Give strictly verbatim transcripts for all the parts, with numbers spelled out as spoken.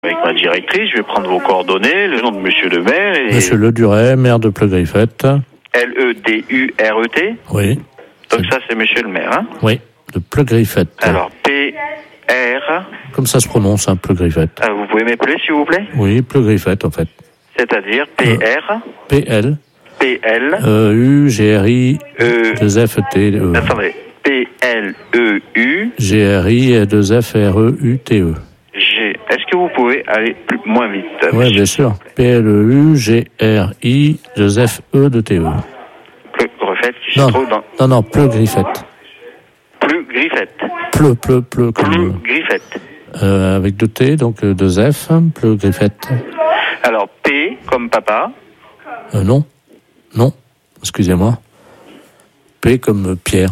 Avec ma directrice, je vais prendre vos coordonnées, le nom de monsieur le maire et... Monsieur Le Duret, maire de Pleu-Griffette. L E D U R E T. Oui. Donc ça, c'est monsieur le maire, hein? Oui, de Pleu-Griffette. Alors, P R... Comme ça se prononce, hein, Pleu-Griffette. Ah, vous pouvez m'appeler, s'il vous plaît? Oui, Pleu-Griffette, en fait. C'est-à-dire P R... P L. P L... E U G R I E... deux F T E. Attendez. P L E U... G R I deux F R E U T E. G. Est-ce que vous pouvez aller plus, moins vite? Oui, bien sûr. P L E U G R I deux F E de T E. Pleu-Griffette, qui Non, se trouve dans... non, non, Pleu-Griffette. Pleu-Griffette. Pleu, pleu, pleu, comme... Pleu-Griffette. Euh, avec deux T, donc euh, deux F, Pleu-Griffette. Alors, P comme papa. Euh, non, non, excusez-moi. P comme euh, Pierre.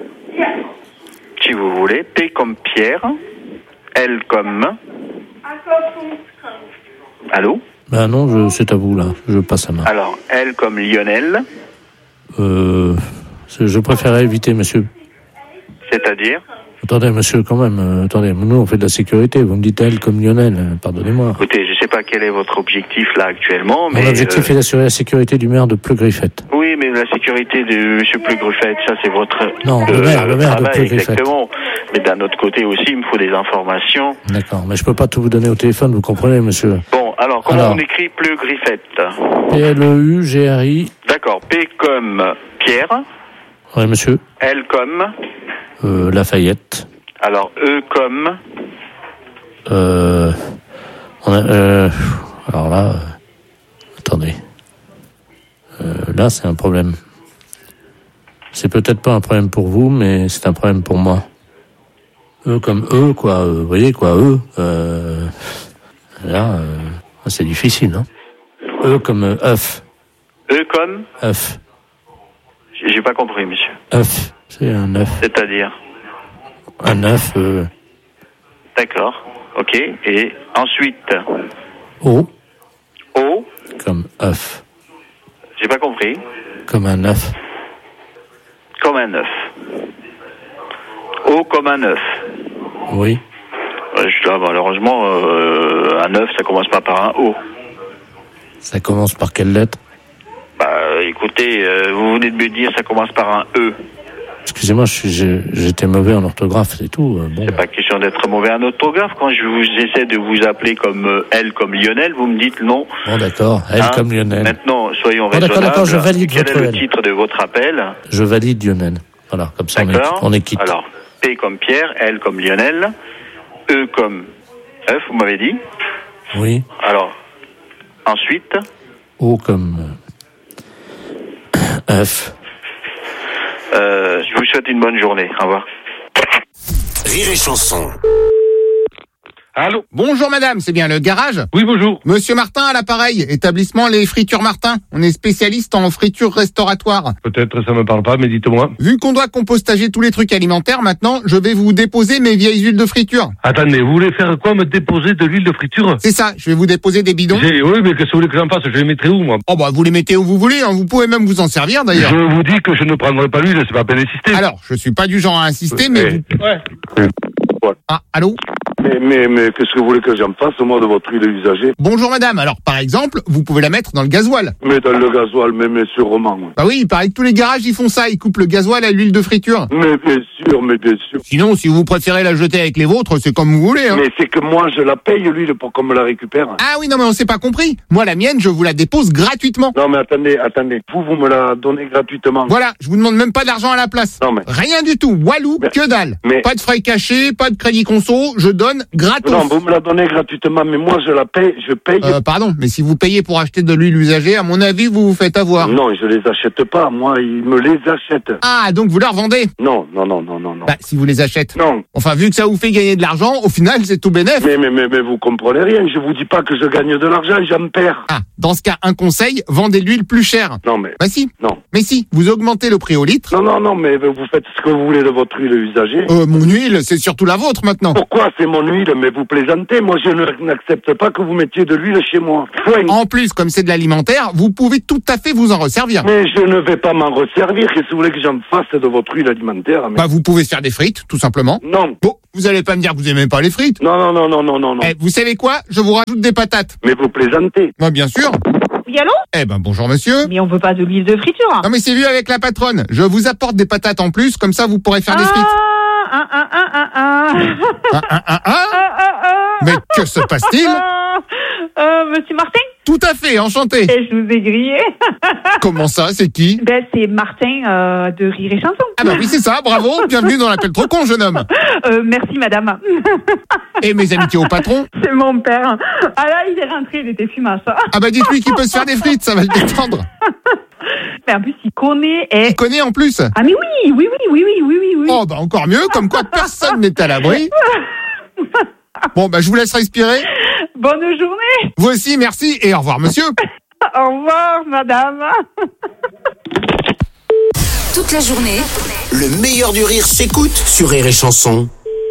Si vous voulez. P comme Pierre. L comme... Allô? Ben non, je, c'est à vous, là. Je passe la main. Alors, L comme Lionel. Euh, je préférais éviter, monsieur. C'est-à-dire? Attendez, monsieur, quand même. Euh, attendez, nous, on fait de la sécurité. Vous me dites elle comme Lionel. Euh, pardonnez-moi. Écoutez, je ne sais pas quel est votre objectif, là, actuellement, mais... Mon objectif euh... est d'assurer la sécurité du maire de Pleu-Griffette. Oui, mais la sécurité de M. Pleu-Griffette, ça, c'est votre... Non, euh, le maire, le maire de travail, Pleu-Griffette. exactement. Mais d'un autre côté aussi, il me faut des informations. D'accord, mais je peux pas tout vous donner au téléphone, vous comprenez, monsieur. Bon, alors, comment alors, on écrit Pleu-Griffette? P L E U G R I. D'accord, P comme Pierre. Oui, monsieur. L comme... Euh, Lafayette. Alors, E comme... Euh... On a, euh alors là... Euh, attendez. Euh, là, c'est un problème. C'est peut-être pas un problème pour vous, mais c'est un problème pour moi. E comme E, quoi. Euh, vous voyez, quoi, E. Euh, là, euh, c'est difficile, hein. E comme euh, œuf. E comme... œuf. J'ai j'ai pas compris, monsieur. œuf. C'est un œuf. C'est-à-dire? Un œuf. Euh... D'accord. Ok. Et ensuite? O. O. Comme œuf. J'ai pas compris. Comme un œuf. Comme un œuf. O comme un œuf. Oui. Ouais, je, là, malheureusement, euh, un œuf, ça commence pas par un O. Ça commence par quelle lettre? Bah, écoutez, euh, vous venez de me dire ça commence par un E. Excusez-moi, je suis, j'ai, j'étais mauvais en orthographe, c'est tout. Euh, bon. C'est pas question d'être mauvais en orthographe. Quand je vous essaie de vous appeler comme euh, L comme Lionel, vous me dites non. Bon, d'accord. L Hein? comme Lionel. Maintenant, soyons Bon, raisonnables. d'accord, d'accord, je valide Quel votre est le L. titre de votre appel? Je valide Lionel. Voilà, comme ça on est, D'accord. on est quitte. Alors, P comme Pierre, L comme Lionel, E comme œuf, vous m'avez dit. Oui. Alors, ensuite, O comme euh, œuf. euh, je vous souhaite une bonne journée. Au revoir. Rire et chanson. Allô? Bonjour madame, c'est bien le garage? Oui, bonjour. Monsieur Martin à l'appareil, établissement Les Fritures Martin. On est spécialiste en fritures restauratoires. Peut-être ça me parle pas, mais dites-moi. Vu qu'on doit compostager tous les trucs alimentaires, maintenant, je vais vous déposer mes vieilles huiles de friture. Attendez, vous voulez faire quoi? Me déposer de l'huile de friture? C'est ça, je vais vous déposer des bidons. J'ai- Oui, mais qu'est-ce que vous voulez que j'en fasse? Je les mettrai où, moi? Oh bah vous les mettez où vous voulez, hein. Vous pouvez même vous en servir d'ailleurs. Je vous dis que je ne prendrai pas l'huile, c'est pas peine d'insister. Alors, je suis pas du genre à insister, mais Eh. vous... Ouais. Ah, allô? Mais, mais, mais qu'est-ce que vous voulez que j'en fasse, moi, de votre huile usagée? Bonjour madame, alors par exemple, vous pouvez la mettre dans le gasoil. Mais dans le gasoil, mais, mais sûrement. Bah oui, il paraît que tous les garages ils font ça, ils coupent le gasoil à l'huile de friture. Mais bien sûr, mais bien sûr. Sinon, si vous préférez la jeter avec les vôtres, c'est comme vous voulez, hein. Mais c'est que moi, je la paye, l'huile, pour qu'on me la récupère. Ah oui, non mais on s'est pas compris. Moi, la mienne, je vous la dépose gratuitement. Non, mais attendez, attendez. Vous, vous me la donnez gratuitement. Voilà, je vous demande même pas d'argent à la place. Non, mais... Rien du tout, walou, Mais- que dalle. mais- Pas de frais cachés, pas de crédit conso, je donne gratos. Non, vous me la donnez gratuitement, mais moi, je la paye, je paye. Euh, pardon, mais si vous payez pour acheter de l'huile usagée, à mon avis, vous vous faites avoir. Non, je les achète pas. Moi, ils me les achètent. Ah, donc vous leur vendez? Non, non, non, non, non, non. Bah, si vous les achetez. Non. Enfin, vu que ça vous fait gagner de l'argent, au final, c'est tout bénef. Mais, mais, mais, mais vous comprenez rien. Je vous dis pas que je gagne de l'argent, j'en perds. Ah, dans ce cas, un conseil, vendez l'huile plus chère. Non, mais... Bah si. Non. Mais si, vous augmentez le prix au litre. Non, non, non, mais vous faites ce que vous voulez de votre huile usagée. Euh, mon huile, c'est surtout la vôtre maintenant. Pourquoi c'est mon mon huile, mais vous plaisantez. Moi, je ne- n'accepte pas que vous mettiez de l'huile chez moi. Point. En plus, comme c'est de l'alimentaire, vous pouvez tout à fait vous en resservir. Mais je ne vais pas m'en resservir. Qu'est-ce que vous voulez que j'en fasse de votre huile alimentaire? Mais... Bah, vous pouvez faire des frites, tout simplement. Non. Bon, vous allez pas me dire que vous aimez pas les frites. Non, non, non, non, non, non, non. Eh, vous savez quoi? Je vous rajoute des patates. Mais vous plaisantez. Bah, bien sûr. Oui, allô? Eh ben, bonjour monsieur. Mais on veut pas de l'huile de friture. Non mais c'est vu avec la patronne. Je vous apporte des patates en plus, comme ça vous pourrez faire des frites. Ah, ah, ah, ah, ah. Ah, ah, ah, ah. Ah, ah, ah. Mais que se passe-t-il? Ah, euh, Monsieur Martin? Tout à fait, enchanté. Et je vous ai grillé. Comment ça, c'est qui? Ben, c'est Martin euh, de Rire et Chanson. Ah bah oui, c'est ça, bravo. Bienvenue dans l'appel trop con, jeune homme. Euh, merci, madame. Et mes amitiés au patron. C'est mon père. Ah là, il est rentré, il était fumasse. Ah bah dites-lui qu'il peut se faire des frites, ça va le détendre. Mais en plus, il connaît. Et... Il connaît en plus. Ah mais oui, oui, oui, oui, oui, oui, oui, oui. Oh bah encore mieux, comme quoi personne n'est à l'abri. Bon bah je vous laisse respirer. Bonne journée. Vous aussi, merci et au revoir monsieur. Au revoir, madame. Toute la journée, le meilleur du rire s'écoute sur Rire et Chanson.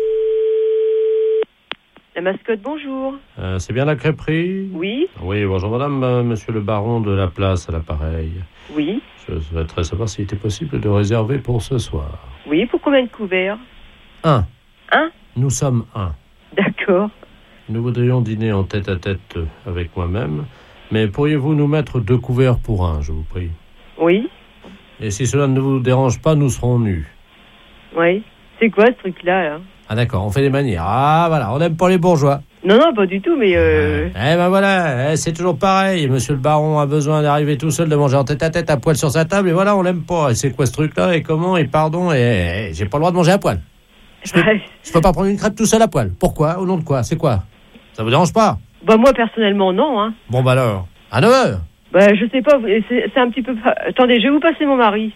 La mascotte, bonjour. Euh, c'est bien la crêperie? Oui, Oui, bonjour madame, euh, monsieur le baron de la place à l'appareil. oui, Je souhaiterais savoir s'il était possible de réserver pour ce soir. oui. Pour combien de couverts? Un. Un? Nous sommes un. D'accord. Nous voudrions dîner en tête-à-tête avec moi-même, mais pourriez-vous nous mettre deux couverts pour un, je vous prie? Oui, Et si cela ne vous dérange pas, nous serons nus. oui. C'est quoi ce truc-là, là? Ah d'accord, on fait des manières. Ah voilà, on n'aime pas les bourgeois. Non, non, pas du tout, mais euh... Eh ben voilà, eh, c'est toujours pareil. Monsieur le baron a besoin d'arriver tout seul, de manger en tête-à-tête à poil sur sa table, et voilà, on l'aime pas. Et c'est quoi ce truc-là, et comment, et pardon, et, et j'ai pas le droit de manger à poil. Je peux, ouais. je peux pas prendre une crêpe tout seul à poil. Pourquoi? Au nom de quoi? C'est quoi? Ça vous dérange pas? Bah moi, personnellement, non, hein. Bon bah alors, à neuf heures. Bah je sais pas, c'est, c'est un petit peu... Attendez, je vais vous passer mon mari.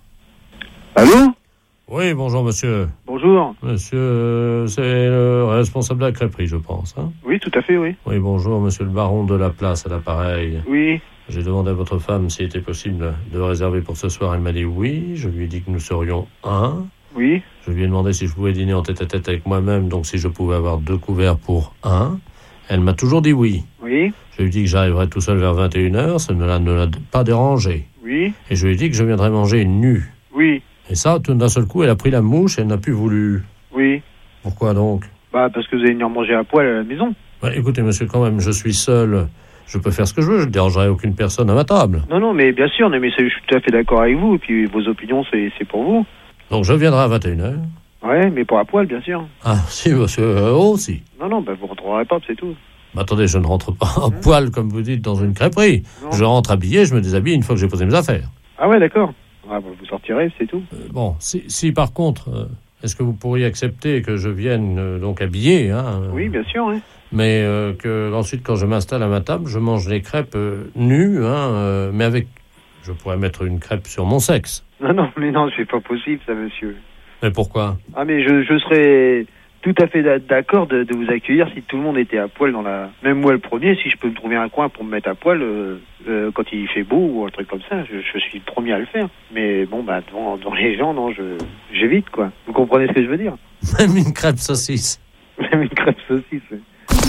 Allô? Oui, bonjour monsieur. Bonjour. Monsieur, euh, c'est le responsable de la crêperie, je pense. Hein? Oui, tout à fait, oui. Oui, bonjour monsieur le baron de la place à l'appareil. Oui. J'ai demandé à votre femme s'il était possible de réserver pour ce soir. Elle m'a dit oui. Je lui ai dit que nous serions un. Oui. Je lui ai demandé si je pouvais dîner en tête-à-tête avec moi-même, donc si je pouvais avoir deux couverts pour un. Elle m'a toujours dit oui. Oui. Je lui ai dit que j'arriverais tout seul vers vingt et une heures, ça ne l'a, ne l'a pas dérangé. Oui. Et je lui ai dit que je viendrais manger nu. Oui. Et ça, tout d'un seul coup, elle a pris la mouche et elle n'a plus voulu. Oui. Pourquoi donc? Bah, parce que vous allez venir manger à poil à la maison. Bah, écoutez, monsieur, quand même, je suis seul. Je peux faire ce que je veux, je ne dérangerai aucune personne à ma table. Non, non, mais bien sûr, mais je suis tout à fait d'accord avec vous. Et puis, vos opinions, c'est, c'est pour vous. Donc je viendrai à vingt et une heures. Ouais, mais pour à poil, bien sûr. Ah, si, monsieur, euh, oh, si. Non, non, bah, vous rentrerez pas, c'est tout. Bah, attendez, je ne rentre pas à poil, comme vous dites, dans une crêperie. Non. Je rentre habillé, je me déshabille une fois que j'ai posé mes affaires. Ah ouais, d'accord. Ah, bah, vous sortirez, c'est tout. Euh, bon, si, si par contre, euh, est-ce que vous pourriez accepter que je vienne euh, donc habillé, hein, euh, Oui, bien sûr, oui. mais euh, que ensuite, quand je m'installe à ma table, je mange les crêpes euh, nues, hein, euh, mais avec... Je pourrais mettre une crêpe sur mon sexe. Non, non, mais non, c'est pas possible, ça, monsieur. Mais pourquoi? Ah, mais je, je serais tout à fait d'accord de, de vous accueillir si tout le monde était à poil dans la... Même moi, le premier, si je peux me trouver un coin pour me mettre à poil euh, euh, quand il fait beau ou un truc comme ça, je, je suis le premier à le faire. Mais bon, bah, devant, devant les gens, non, je j'évite, quoi. Vous comprenez ce que je veux dire? Même une crêpe saucisse. Même une crêpe saucisse, oui.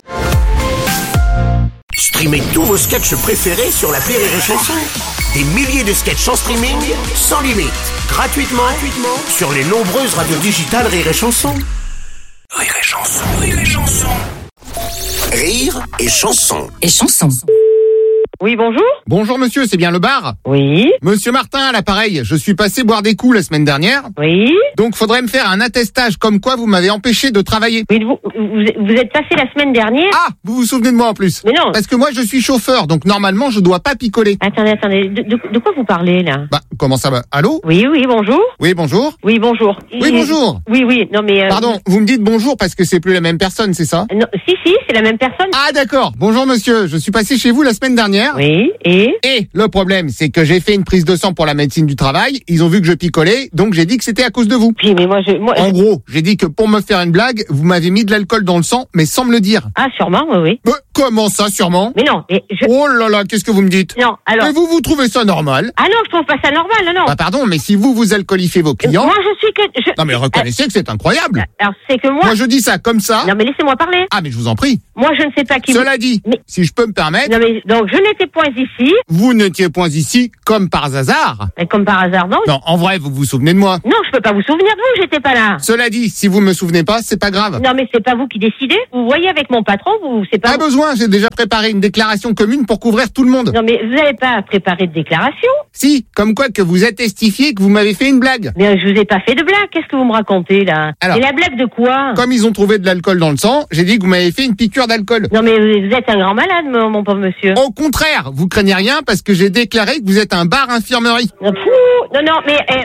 Streamez tous vos sketchs préférés sur l'appli Rire et Chanson. Des milliers de sketchs en streaming, sans limite, gratuitement, gratuitement sur les nombreuses radios digitales Rire et Chanson. Rire et Chanson, Rire et Chanson. Rire et Chanson. Et chanson. Oui, bonjour. Bonjour monsieur, c'est bien le bar? Oui, Monsieur Martin à l'appareil, je suis passé boire des coups la semaine dernière, oui. donc faudrait me faire un attestage comme quoi vous m'avez empêché de travailler. Oui, vous, vous, vous êtes passé la semaine dernière. Ah, vous vous souvenez de moi en plus? Mais non. Parce que moi je suis chauffeur, donc normalement je dois pas picoler. Attendez, attendez. De, de, de quoi vous parlez, là? Bah, comment ça va? Allô? Oui, oui, bonjour. Oui, bonjour. Oui, bonjour. Oui, bonjour. Oui, oui, non mais... euh, Pardon, vous me dites bonjour parce que c'est plus la même personne, c'est ça? Non, si, si, c'est la même personne. Ah d'accord, bonjour monsieur, je suis passé chez vous la semaine dernière hier. Oui, et Et le problème, c'est que j'ai fait une prise de sang pour la médecine du travail. Ils ont vu que je picolais, donc j'ai dit que c'était à cause de vous. puis mais moi je moi En je- gros, j'ai dit que pour me faire une blague, vous m'avez mis de l'alcool dans le sang, mais sans me le dire. ah sûrement oui oui. Mais comment ça, sûrement? Mais non, mais je Oh là là, qu'est-ce que vous me dites? non, alors Mais vous, vous trouvez ça normal? ah non, je trouve pas ça normal, non non. Bah pardon, mais si vous, vous alcoolifiez vos clients... Moi je suis que je Non mais reconnaissez que c'est incroyable. alors c'est que moi Moi je dis ça comme ça. non mais laissez-moi parler. Ah mais je vous en prie. Moi je ne sais pas qui vous- Cela dit, Mais- si je peux me permettre, Non mais donc je n'étais point ici, vous n'étiez point ici comme par hasard. mais comme par hasard non. Non, en vrai, vous vous souvenez de moi. Non, je peux pas vous souvenir de vous, j'étais pas là. Cela dit, si vous me souvenez pas, c'est pas grave. Non mais c'est pas vous qui décidez. Vous voyez avec mon patron, vous c'est pas Pas vous. besoin, j'ai déjà préparé une déclaration commune pour couvrir tout le monde. Non mais vous n'avez pas préparé de déclaration. Si, comme quoi que vous êtes testifié que vous m'avez fait une blague. Mais je vous ai pas fait de blague, qu'est-ce que vous me racontez là? Alors- Et la blague de quoi? Comme ils ont trouvé de l'alcool dans le sang, j'ai dit que vous m'avez fait une piqûre d'alcool. Non mais vous vous êtes un grand malade, mon, mon pauvre monsieur. Au contraire, vous craignez rien parce que j'ai déclaré que vous êtes un bar infirmerie. Non, fou, non, non, mais eh,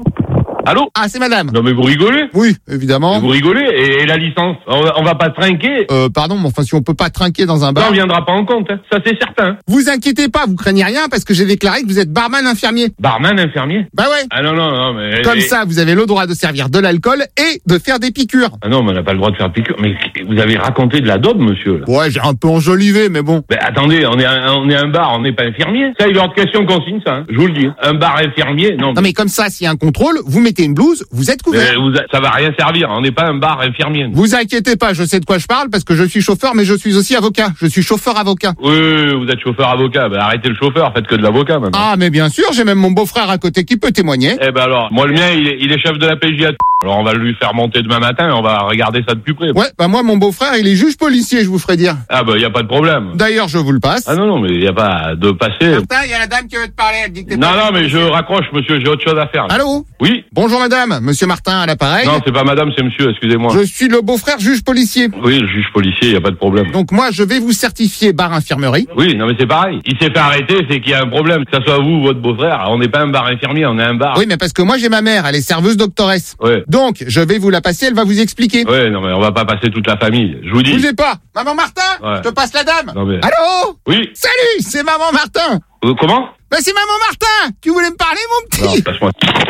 Allô? Ah, c'est madame. Non mais vous rigolez? Oui, évidemment. Vous rigolez et, et la licence? On va, on va pas trinquer. Euh, pardon, mais enfin, si on peut pas trinquer dans un Ça bar. on viendra pas en compte, hein. Ça c'est certain. Vous inquiétez pas, vous craignez rien parce que j'ai déclaré que vous êtes barman infirmier. Barman infirmier? Bah ouais. Ah non, non, non, mais... Comme et- ça, vous avez le droit de servir de l'alcool et de faire des piqûres. Ah non, mais on n'a pas le droit de faire de piqûre. Mais vous avez raconté de la daube, monsieur, là. Ouais, j'ai un peu enjolivé, mais bon. Ben attendez, on est un, on est un bar, on n'est pas infirmier. Ça, il est hors de question qu'on signe ça, hein. Je vous le dis. Un bar infirmier, non. Non mais comme ça, s'il y a un contrôle, vous mettez une blouse, vous êtes couvert. Mais vous a- ça va rien servir. On n'est pas un bar infirmier. Vous inquiétez pas, je sais de quoi je parle parce que je suis chauffeur, mais je suis aussi avocat. Je suis chauffeur-avocat. Oui, oui, oui, vous êtes chauffeur-avocat. Ben arrêtez le chauffeur, faites que de l'avocat maintenant. Ah, mais bien sûr, j'ai même mon beau-frère à côté qui peut témoigner. Eh ben alors, moi le mien, il est, il est chef de la P J à. Alors on va lui faire monter demain matin et on va regarder ça de plus près. Ouais, bah moi, mon beau-frère, il est juge policier, je vous ferai dire. Ah ben y a pas de problème. D'ailleurs, je vous le passe. Ah non, non, mais il y a pas de passer. Martin, il y a la dame qui veut te parler, elle dit que t'es Non, pas non, juge mais je policier. raccroche, monsieur, j'ai autre chose à faire. là. Allô? Oui? Bonjour madame, monsieur Martin à l'appareil. Non, c'est pas madame, c'est monsieur, excusez-moi. Je suis le beau-frère juge policier. Oui, le juge policier, y a pas de problème. Donc moi, je vais vous certifier bar infirmerie. Oui, non mais c'est pareil. Il s'est fait arrêter, c'est qu'il y a un problème. Que ça soit vous ou votre beau-frère, on n'est pas un bar infirmier, on est un bar. Oui, mais parce que moi, j'ai ma mère, elle est serveuse doctoresse. Ouais. Donc, je vais vous la passer, elle va vous expliquer. Ouais, non mais on va pas passer toute la famille. Je vous dis. Bougez pas. Maman Martin, Ouais. je te passe la dame. Non, mais- Allô? Oui. Salut, c'est Maman Martin. Euh, comment? Bah c'est Maman Martin. Tu voulais me parler, mon petit? Non, passe-moi.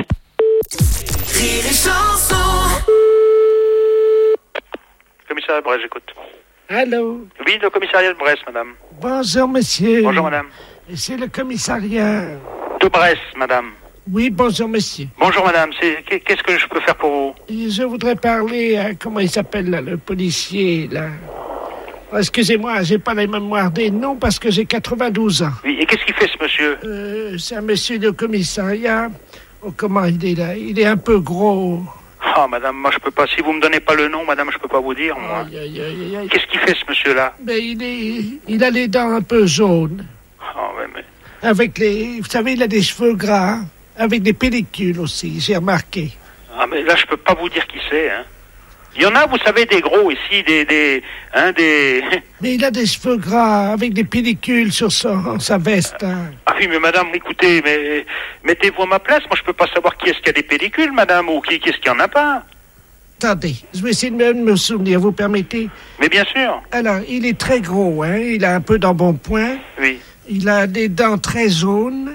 Commissariat de Brest, j'écoute. Allô. Oui, le commissariat de Brest, madame. Bonjour, monsieur. Bonjour, madame. C'est le commissariat. De Brest, madame. Oui, bonjour, monsieur. Bonjour, madame. C'est- Qu'est-ce que je peux faire pour vous? Je voudrais parler à, comment il s'appelle, là, le policier, là. Oh, excusez-moi, j'ai pas la mémoire des noms parce que j'ai quatre-vingt-douze ans. Oui, et qu'est-ce qu'il fait, ce monsieur? Euh, c'est un monsieur de commissariat. Oh, comment il est là? Il est un peu gros. Ah, madame, moi, je peux pas. Si vous me donnez pas le nom, madame, je peux pas vous dire, moi. Aïe, aïe, aïe, aïe. Qu'est-ce qu'il fait, ce monsieur-là? Ben, il est, il a les dents un peu jaunes. Ah, ouais, mais... Avec les, vous savez, il a des cheveux gras. Avec des pellicules aussi, j'ai remarqué. Ah, mais là, je peux pas vous dire qui c'est, hein. Il y en a, vous savez, des gros ici, des... des hein, des... Mais il a des cheveux gras avec des pellicules sur son, sa veste. Hein. Ah oui, mais madame, écoutez, mais mettez-vous à ma place. Moi, je peux pas savoir qui est-ce qui a des pellicules, madame, ou qui, qui est-ce qui en a pas. Attendez, je vais essayer de me, me souvenir, vous permettez? Mais bien sûr. Alors, il est très gros, hein. Il a un peu d'embonpoint. Oui. Il a des dents très jaunes,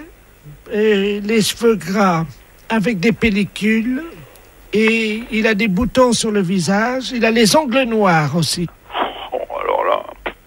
et les cheveux gras avec des pellicules, et il a des boutons sur le visage. Il a les ongles noirs aussi. Oh, alors là...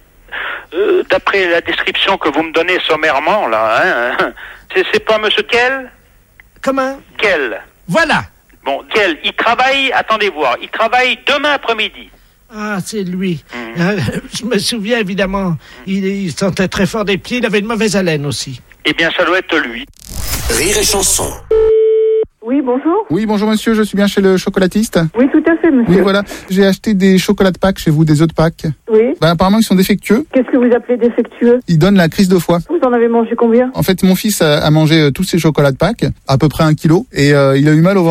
Euh, d'après la description que vous me donnez sommairement, là, hein, c'est, c'est pas monsieur Kell? Comment? Kell. Voilà. Bon, Kell, il travaille, attendez voir, il travaille demain après-midi. Ah, c'est lui. Mmh. Euh, je me souviens, évidemment, il, il sentait très fort des pieds, il avait une mauvaise haleine aussi. Eh bien, ça doit être lui. Rire et chanson. Oui, bonjour. Oui, bonjour monsieur, je suis bien chez le chocolatiste. Oui, tout à fait, monsieur. Oui, voilà. J'ai acheté des chocolats de Pâques chez vous, des œufs de Pâques. Oui. Ben, apparemment, ils sont défectueux. Qu'est-ce que vous appelez défectueux? Ils donnent la crise de foie. Vous en avez mangé combien? En fait, mon fils a, a mangé euh, tous ces chocolats de Pâques, à peu près un kilo, et euh, il a eu mal au ventre. Bah, si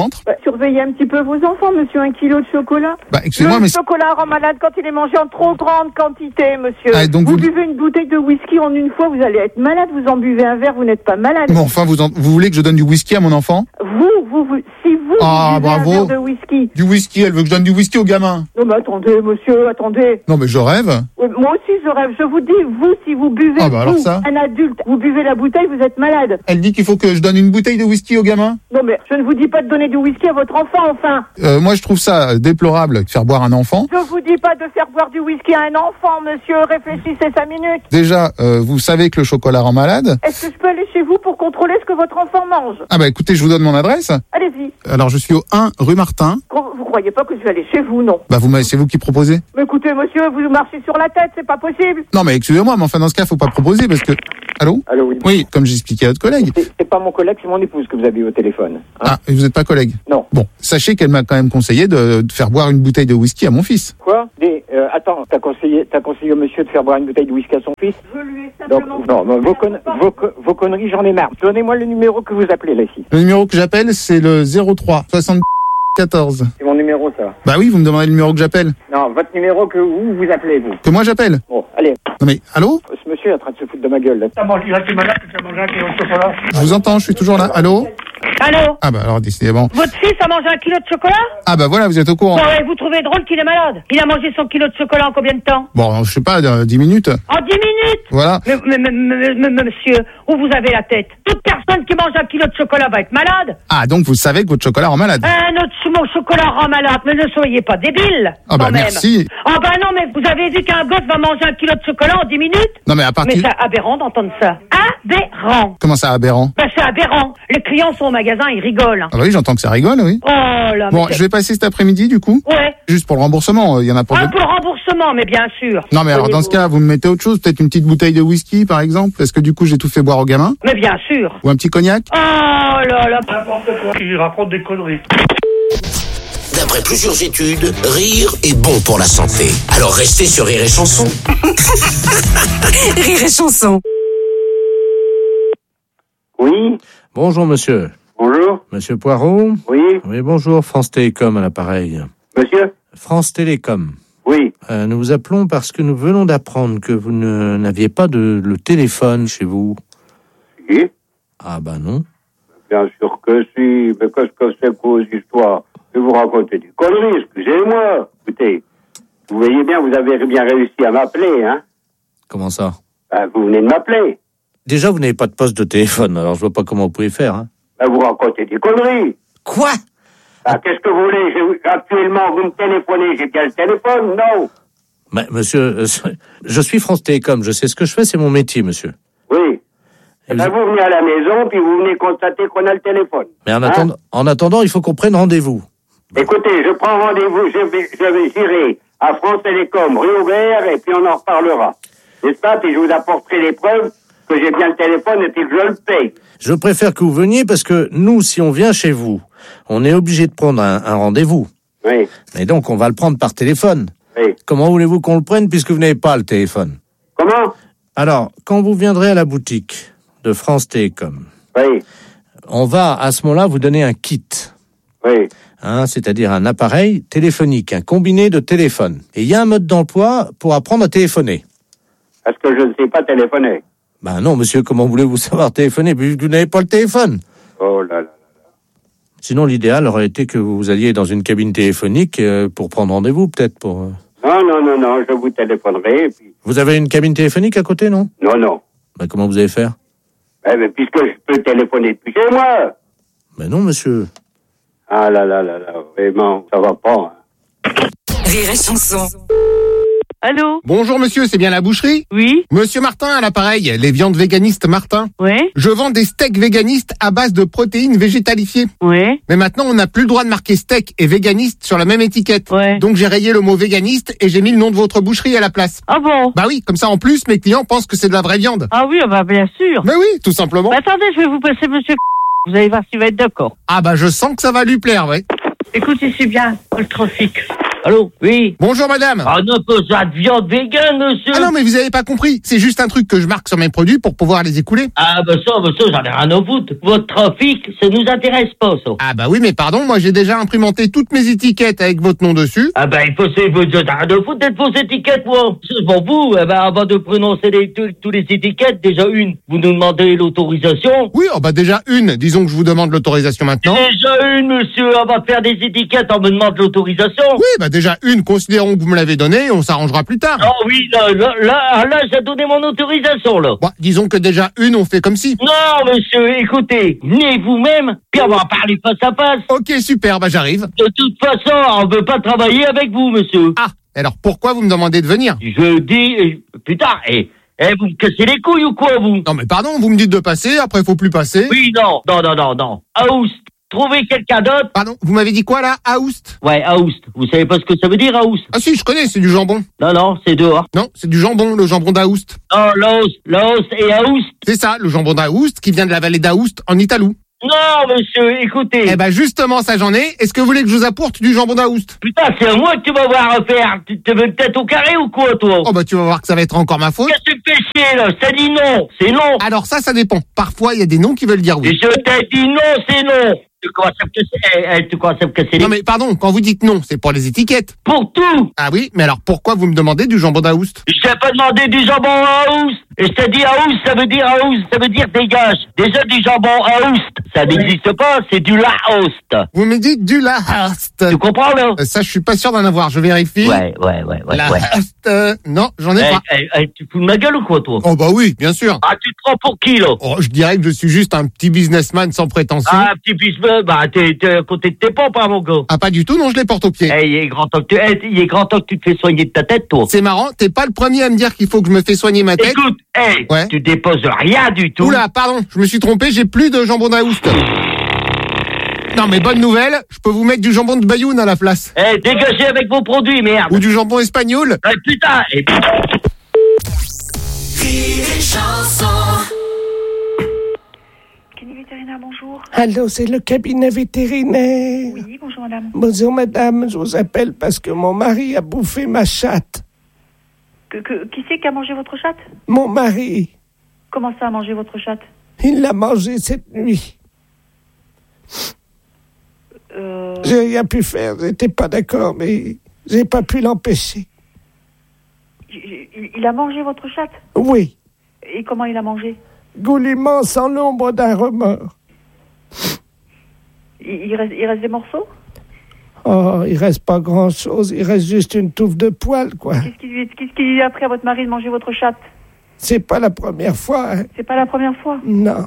surveillez un petit peu vos enfants, monsieur, un kilo de chocolat. Bah, excusez-moi, le mais... chocolat rend malade quand il est mangé en trop grande quantité, monsieur. Ah, donc vous, vous- buvez une bouteille de whisky en une fois, vous allez être malade. Vous en buvez un verre, vous n'êtes pas malade. Bon, enfin, vous, en- vous voulez que je donne du whisky à mon enfant? Vous, vous, vous, si vous, Ah, vous buvez bravo. un verre de whisky. Du whisky, elle veut que je donne du whisky au gamin. Non, mais attendez, monsieur, attendez. Non, mais je rêve. Oui, moi aussi, je rêve. Je vous dis, vous, si vous buvez, Ah, bah, alors vous, ça. un adulte, vous buvez la bouteille, vous êtes malade. Elle dit qu'il faut que je donne une bouteille de whisky au gamin. Non, mais je ne vous dis pas de donner du whisky à votre enfant, enfin. Euh, moi, je trouve ça déplorable de faire boire un enfant. Je vous dis pas de faire boire du whisky à un enfant, monsieur. Réfléchissez cinq minutes. Déjà, euh, vous savez que le chocolat rend malade. Est-ce que je peux aller chez vous pour contrôler ce que votre enfant mange? Ah bah écoutez, je vous donne mon adresse. Allez-y. Alors, je suis au un rue Martin. Vous croyez pas que je vais aller chez vous, non? Bah, vous m'avez- c'est vous qui proposez. Mais écoutez, monsieur, vous marchez sur la tête, c'est pas possible. Non, mais excusez-moi, mais enfin, dans ce cas, faut pas proposer parce que... Allô? Allô, oui. Oui, comme j'expliquais à votre collègue. C'est c'est pas mon collègue, c'est mon épouse que vous avez eu au téléphone. Ah, et vous n'êtes pas collègue? Non. Bon, sachez qu'elle m'a quand même conseillé de, de faire boire une bouteille de whisky à mon fils. Quoi? Des, euh, attends, t'as conseillé, t'as conseillé au monsieur de faire boire une bouteille de whisky à son fils? Je lui ai Donc, simplement... non, non, vos, con- vos, co- vos conneries, j'en ai marre. Donnez-moi le numéro que vous appelez là ici. Le numéro que j'appelle, c'est le zéro trois soixante-quatorze. C'est mon numéro, ça. Bah oui, vous me demandez le numéro que j'appelle. Non, votre numéro que vous, vous appelez, vous. Que moi j'appelle. Bon, allez. Non mais, allô? Ce monsieur est en train de se foutre de ma gueule, là. T'as mangé, là, t'es malade, t'as mangé un kilo de chocolat. Je vous entends, je suis toujours là. Allô? Allô? Ah bah alors, décidément. Votre fils a mangé un kilo de chocolat? Ah bah voilà, vous êtes au courant. Bon, ouais, vous trouvez drôle qu'il est malade? Il a mangé son kilo de chocolat en combien de temps? Bon, je sais pas, euh, dix minutes. En dix minutes? Voilà. Mais, mais, mais, mais, mais, mais, monsieur, où vous avez la tête? Toute personne qui mange un kilo de chocolat va être malade. Ah, donc vous savez que votre chocolat rend malade. Un autre mon chocolat rend malade, mais ne soyez pas débile. Ah bah quand même. merci. Ah bah non, mais vous avez dit qu'un gosse va manger un kilo de chocolat en dix minutes? Non mais à Mais partir... c'est aberrant d'entendre ça. Aberrant. Comment ça, aberrant? Bah c'est aberrant. Les clients sont au magasin, ils rigolent. Ah bah oui, j'entends que ça rigole, oui. Oh là, Bon, mais je vais passer cet après-midi, du coup. Ouais. Juste pour le remboursement, il y en a pour... Un deux- peu le remboursement, mais bien sûr. Non mais alors dans ce Voyez-vous. cas, vous me mettez autre chose, peut-être une petite bouteille de whisky, par exemple, parce que du coup, j'ai tout fait boire au gamin. Mais bien sûr. Ou un petit cognac. Oh là là. N'importe quoi. Il raconte des conneries. D'après plusieurs études, rire est bon pour la santé. Alors restez sur Rire et Chanson. Rire et chanson. Oui, Bonjour, monsieur. bonjour. Monsieur Poirot? Oui, Oui, bonjour, France Télécom à l'appareil. monsieur? France Télécom. Oui. Euh, nous vous appelons parce que nous venons d'apprendre que vous ne- n'aviez pas de le téléphone chez vous. Si, Ah bah non. bien sûr que si, mais qu'est-ce que c'est que vos histoires? Je vous raconter des conneries, excusez-moi. Écoutez, vous voyez bien, vous avez bien réussi à m'appeler, hein? Comment ça? Ben, vous venez de m'appeler. Déjà, vous n'avez pas de poste de téléphone, alors je vois pas comment vous pouvez faire. Hein. Ben, vous racontez des conneries. Quoi? Ben, qu'est-ce que vous voulez? Je- actuellement, vous me téléphonez, j'ai bien le téléphone, non? Mais, monsieur, euh, je suis France Télécom, je sais ce que je fais, c'est mon métier, monsieur. Oui. Et Ben, vous- vous venez à la maison, puis vous venez constater qu'on a le téléphone. Mais en, Hein? attendant, en attendant, il faut qu'on prenne rendez-vous. Écoutez, je prends rendez-vous, je vais, je vais j'irai à France Télécom, rue Aubert, et puis on en reparlera. N'est-ce pas? Puis je vous apporterai les preuves que j'ai bien le téléphone et puis que je le paye. Je préfère que vous veniez parce que nous, si on vient chez vous, on est obligé de prendre un, un rendez-vous. Oui, Et donc, on va le prendre par téléphone. oui. Comment voulez-vous qu'on le prenne puisque vous n'avez pas le téléphone? Comment? Alors, quand vous viendrez à la boutique de France Télécom, Oui, on va à ce moment-là vous donner un kit. oui. Hein, c'est-à-dire un appareil téléphonique, un combiné de téléphone. Et il y a un mode d'emploi pour apprendre à téléphoner. Parce que je ne sais pas téléphoner. Ben non, monsieur, comment voulez-vous savoir téléphoner puisque vous n'avez pas le téléphone? Oh là là. Sinon, l'idéal aurait été que vous alliez dans une cabine téléphonique euh, pour prendre rendez-vous, peut-être. Pour. euh. Non, non, non, non, je vous téléphonerai, et puis... Vous avez une cabine téléphonique à côté, non? Non, non. Ben, comment vous allez faire? Eh ben, puisque je peux téléphoner depuis chez moi. Ben non, monsieur. Ah là là là là, vraiment, ça va pas. Hein. Rire et chanson. Allô? Bonjour monsieur, c'est bien la boucherie? Oui. Monsieur Martin à l'appareil, les viandes véganistes Martin. Ouais. Je vends des steaks véganistes à base de protéines végétalifiées. Ouais. Mais maintenant, on n'a plus le droit de marquer steak et véganiste sur la même étiquette. Ouais. Donc j'ai rayé le mot véganiste et j'ai mis le nom de votre boucherie à la place. Ah bon? Bah oui, comme ça en plus, mes clients pensent que c'est de la vraie viande. Ah oui, bah bien sûr. Mais oui, tout simplement. Bah, attendez, je vais vous passer monsieur. Vous allez voir s'il va être d'accord. Ah bah je sens que ça va lui plaire, ouais. Écoute, ici bien, le trafic. Allô? Oui. Bonjour madame. Ah non, pas ça de viande vegan, monsieur. Ah non, mais vous avez pas compris. C'est juste un truc que je marque sur mes produits pour pouvoir les écouler. Ah bah ça, bah ça, j'en ai rien à foutre. Votre trafic, ça nous intéresse pas, ça. Ah bah oui, mais pardon, moi j'ai déjà imprimanté toutes mes étiquettes avec votre nom dessus. Ah bah il faut, c'est, vous, j'en ai rien à foutre d'être vos étiquettes, moi. C'est pour vous, eh ben, avant de prononcer les, tous, tous les étiquettes, déjà une, vous nous demandez l'autorisation. Oui, oh bah déjà une, disons que je vous demande l'autorisation maintenant. Déjà une, monsieur, avant de faire des étiquettes, on me demande l'autorisation. Oui, bah déjà une, considérons que vous me l'avez donnée et on s'arrangera plus tard. Ah oui, là, là, là, là j'ai donné mon autorisation, là. Bon, disons que déjà une, on fait comme si. Non, monsieur, écoutez, venez vous-même, puis on va en parler face à face. Ok, super, bah j'arrive. De toute façon, on veut pas travailler avec vous, monsieur. Ah, alors pourquoi vous me demandez de venir? Je dis, euh, putain, eh, eh, vous me cassez les couilles ou quoi, vous? Non mais pardon, vous me dites de passer, après faut plus passer. Oui, non, non, non, non, non. Aoust, trouvez quelqu'un d'autre. Pardon, vous m'avez dit quoi là? Aoust? Ouais, Aoust. Vous savez pas ce que ça veut dire, Aoust? Ah si, je connais, c'est du jambon. Non, non, c'est dehors. Non, c'est du jambon, le jambon d'Aoust. Non, Laos, Laos et Aoust. C'est ça, le jambon d'Aoust qui vient de la vallée d'Aoust en Italou. Non, monsieur, écoutez. Eh ben justement, ça j'en ai. Est-ce que vous voulez que je vous apporte du jambon d'Aoust? Putain, c'est à moi que tu vas voir à faire. Tu te veux peut-être au carré ou quoi, toi? Oh bah tu vas voir que ça va être encore ma faute. Qu'est-ce que tu me fais chier, là? Ça dit non, c'est non. Alors ça, ça dépend. Parfois, il y a des noms qui veulent dire oui. Et je t'ai dit non, c'est non. Tu commences à me casser, eh, eh, tu commences à me casser les... Non mais pardon, quand vous dites non, c'est pour les étiquettes. Pour tout. Ah oui, mais alors pourquoi vous me demandez du jambon d'Aoust? Je t'ai pas demandé du jambon Aoust. Et je t'ai dit Aoust, ça veut dire Aoust, ça veut dire dégage. Déjà du jambon Aoust, ça n'existe pas, c'est du Laoust. Vous me dites du Laoust. Tu comprends, là? Euh, Ça, je suis pas sûr d'en avoir, je vérifie. Ouais, ouais, ouais, ouais. Laoust, ouais. euh, non, j'en ai Eh, pas. eh, eh, tu fous de ma gueule ou quoi, toi? Oh bah oui, bien sûr. Ah, tu te prends pour qui, là? Oh, je dirais que je suis juste un petit businessman sans prétention. Ah, petit business, bah, t'es, t'es à côté de tes pompes, hein, mon gars. Ah pas du tout, non, je les porte au pied. Eh, il est grand temps que tu, eh, il est grand temps que tu te fais soigner de ta tête, toi. C'est marrant, t'es pas le premier à me dire qu'il faut que je me fais soigner ma tête. Écoute, eh, Ouais. tu déposes rien du tout. Oula, pardon, je me suis trompé, j'ai plus de jambon d'Aoust. Non mais bonne nouvelle, je peux vous mettre du jambon de Bayoun à la place. Eh, dégagez avec vos produits, merde. Ou du jambon espagnol. Eh, putain, eh, Cabinet vétérinaire, bonjour. Allô, c'est le cabinet vétérinaire. Oui, bonjour madame. Bonjour madame, je vous appelle parce que mon mari a bouffé ma chatte. Que, que, qui c'est qui a mangé votre chatte? Mon mari, Comment ça a mangé votre chatte? il l'a mangé cette nuit. Euh... J'ai rien pu faire, j'étais pas d'accord, mais j'ai pas pu l'empêcher. Il, il a mangé votre chatte? Oui, Et comment il a mangé? goulûment sans l'ombre d'un remords. il, il, reste, il reste des morceaux? Oh, il reste pas grand-chose, il reste juste une touffe de poils, quoi. Qu'est-ce qui, lui- qu'est-ce qui lui a appris à votre mari de manger votre chatte? C'est pas la première fois, hein. C'est pas la première fois. Non.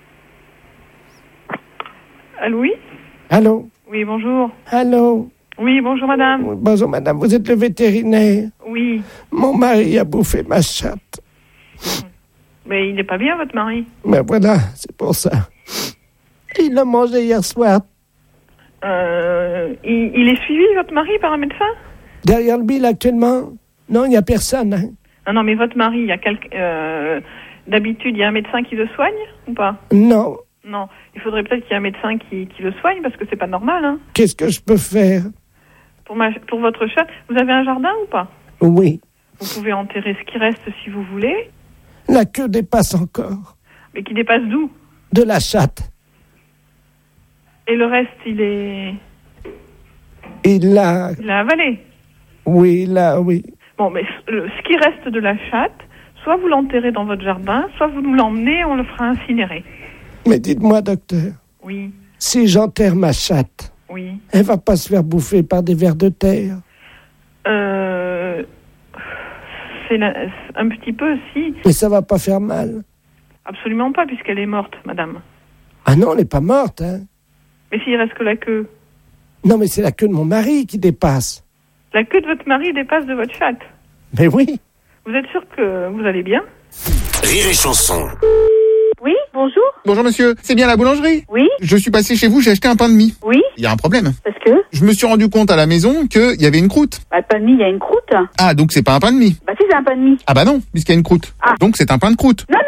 Allô, oui? Allô? Oui, bonjour. Allô? Oui, bonjour madame. Oui, bonjour madame, vous êtes le vétérinaire. Oui. Mon mari a bouffé ma chatte. Mais il n'est pas bien, votre mari? Mais voilà, c'est pour ça. Il l'a mangé hier soir. Euh, il, il est suivi, votre mari, par un médecin? Derrière le bill actuellement? Non, il n'y a personne, hein. Ah non, mais votre mari, il y a quelqu'un... Euh, d'habitude, il y a un médecin qui le soigne, ou pas? Non. Non, il faudrait peut-être qu'il y ait un médecin qui, qui le soigne, parce que c'est pas normal, hein. Qu'est-ce que je peux faire? Pour, ma, pour votre chatte, vous avez un jardin ou pas? Oui. Vous pouvez enterrer ce qui reste si vous voulez. La queue dépasse encore. Mais qui dépasse d'où? De la chatte. Et le reste, il est... Il l'a... Il l'a avalé. Oui, là, oui. Bon, mais le- ce qui reste de la chatte, soit vous l'enterrez dans votre jardin, soit vous nous l'emmenez et on le fera incinérer. Mais dites-moi, docteur, Oui, si j'enterre ma chatte, oui. elle va pas se faire bouffer par des vers de terre. Euh... C'est la- un petit peu, si. Mais ça va pas faire mal. Absolument pas, puisqu'elle est morte, madame. Ah non, elle n'est pas morte, hein. Mais s'il reste que la queue. Non, mais c'est la queue de mon mari qui dépasse. La queue de votre mari dépasse de votre chatte. Mais oui. Vous êtes sûr que vous allez bien? Rire et chanson. Oui, bonjour. Bonjour monsieur, c'est bien la boulangerie? Oui. Je suis passé chez vous, j'ai acheté un pain de mie. Oui. Il y a un problème. Parce que? Je me suis rendu compte à la maison qu'il y avait une croûte. Bah, le pain de mie, il y a une croûte. Ah, donc c'est pas un pain de mie. Bah, si, c'est un pain de mie. Ah bah non, puisqu'il y a une croûte. Ah. Donc c'est un pain de croûte. Non, non, non, non.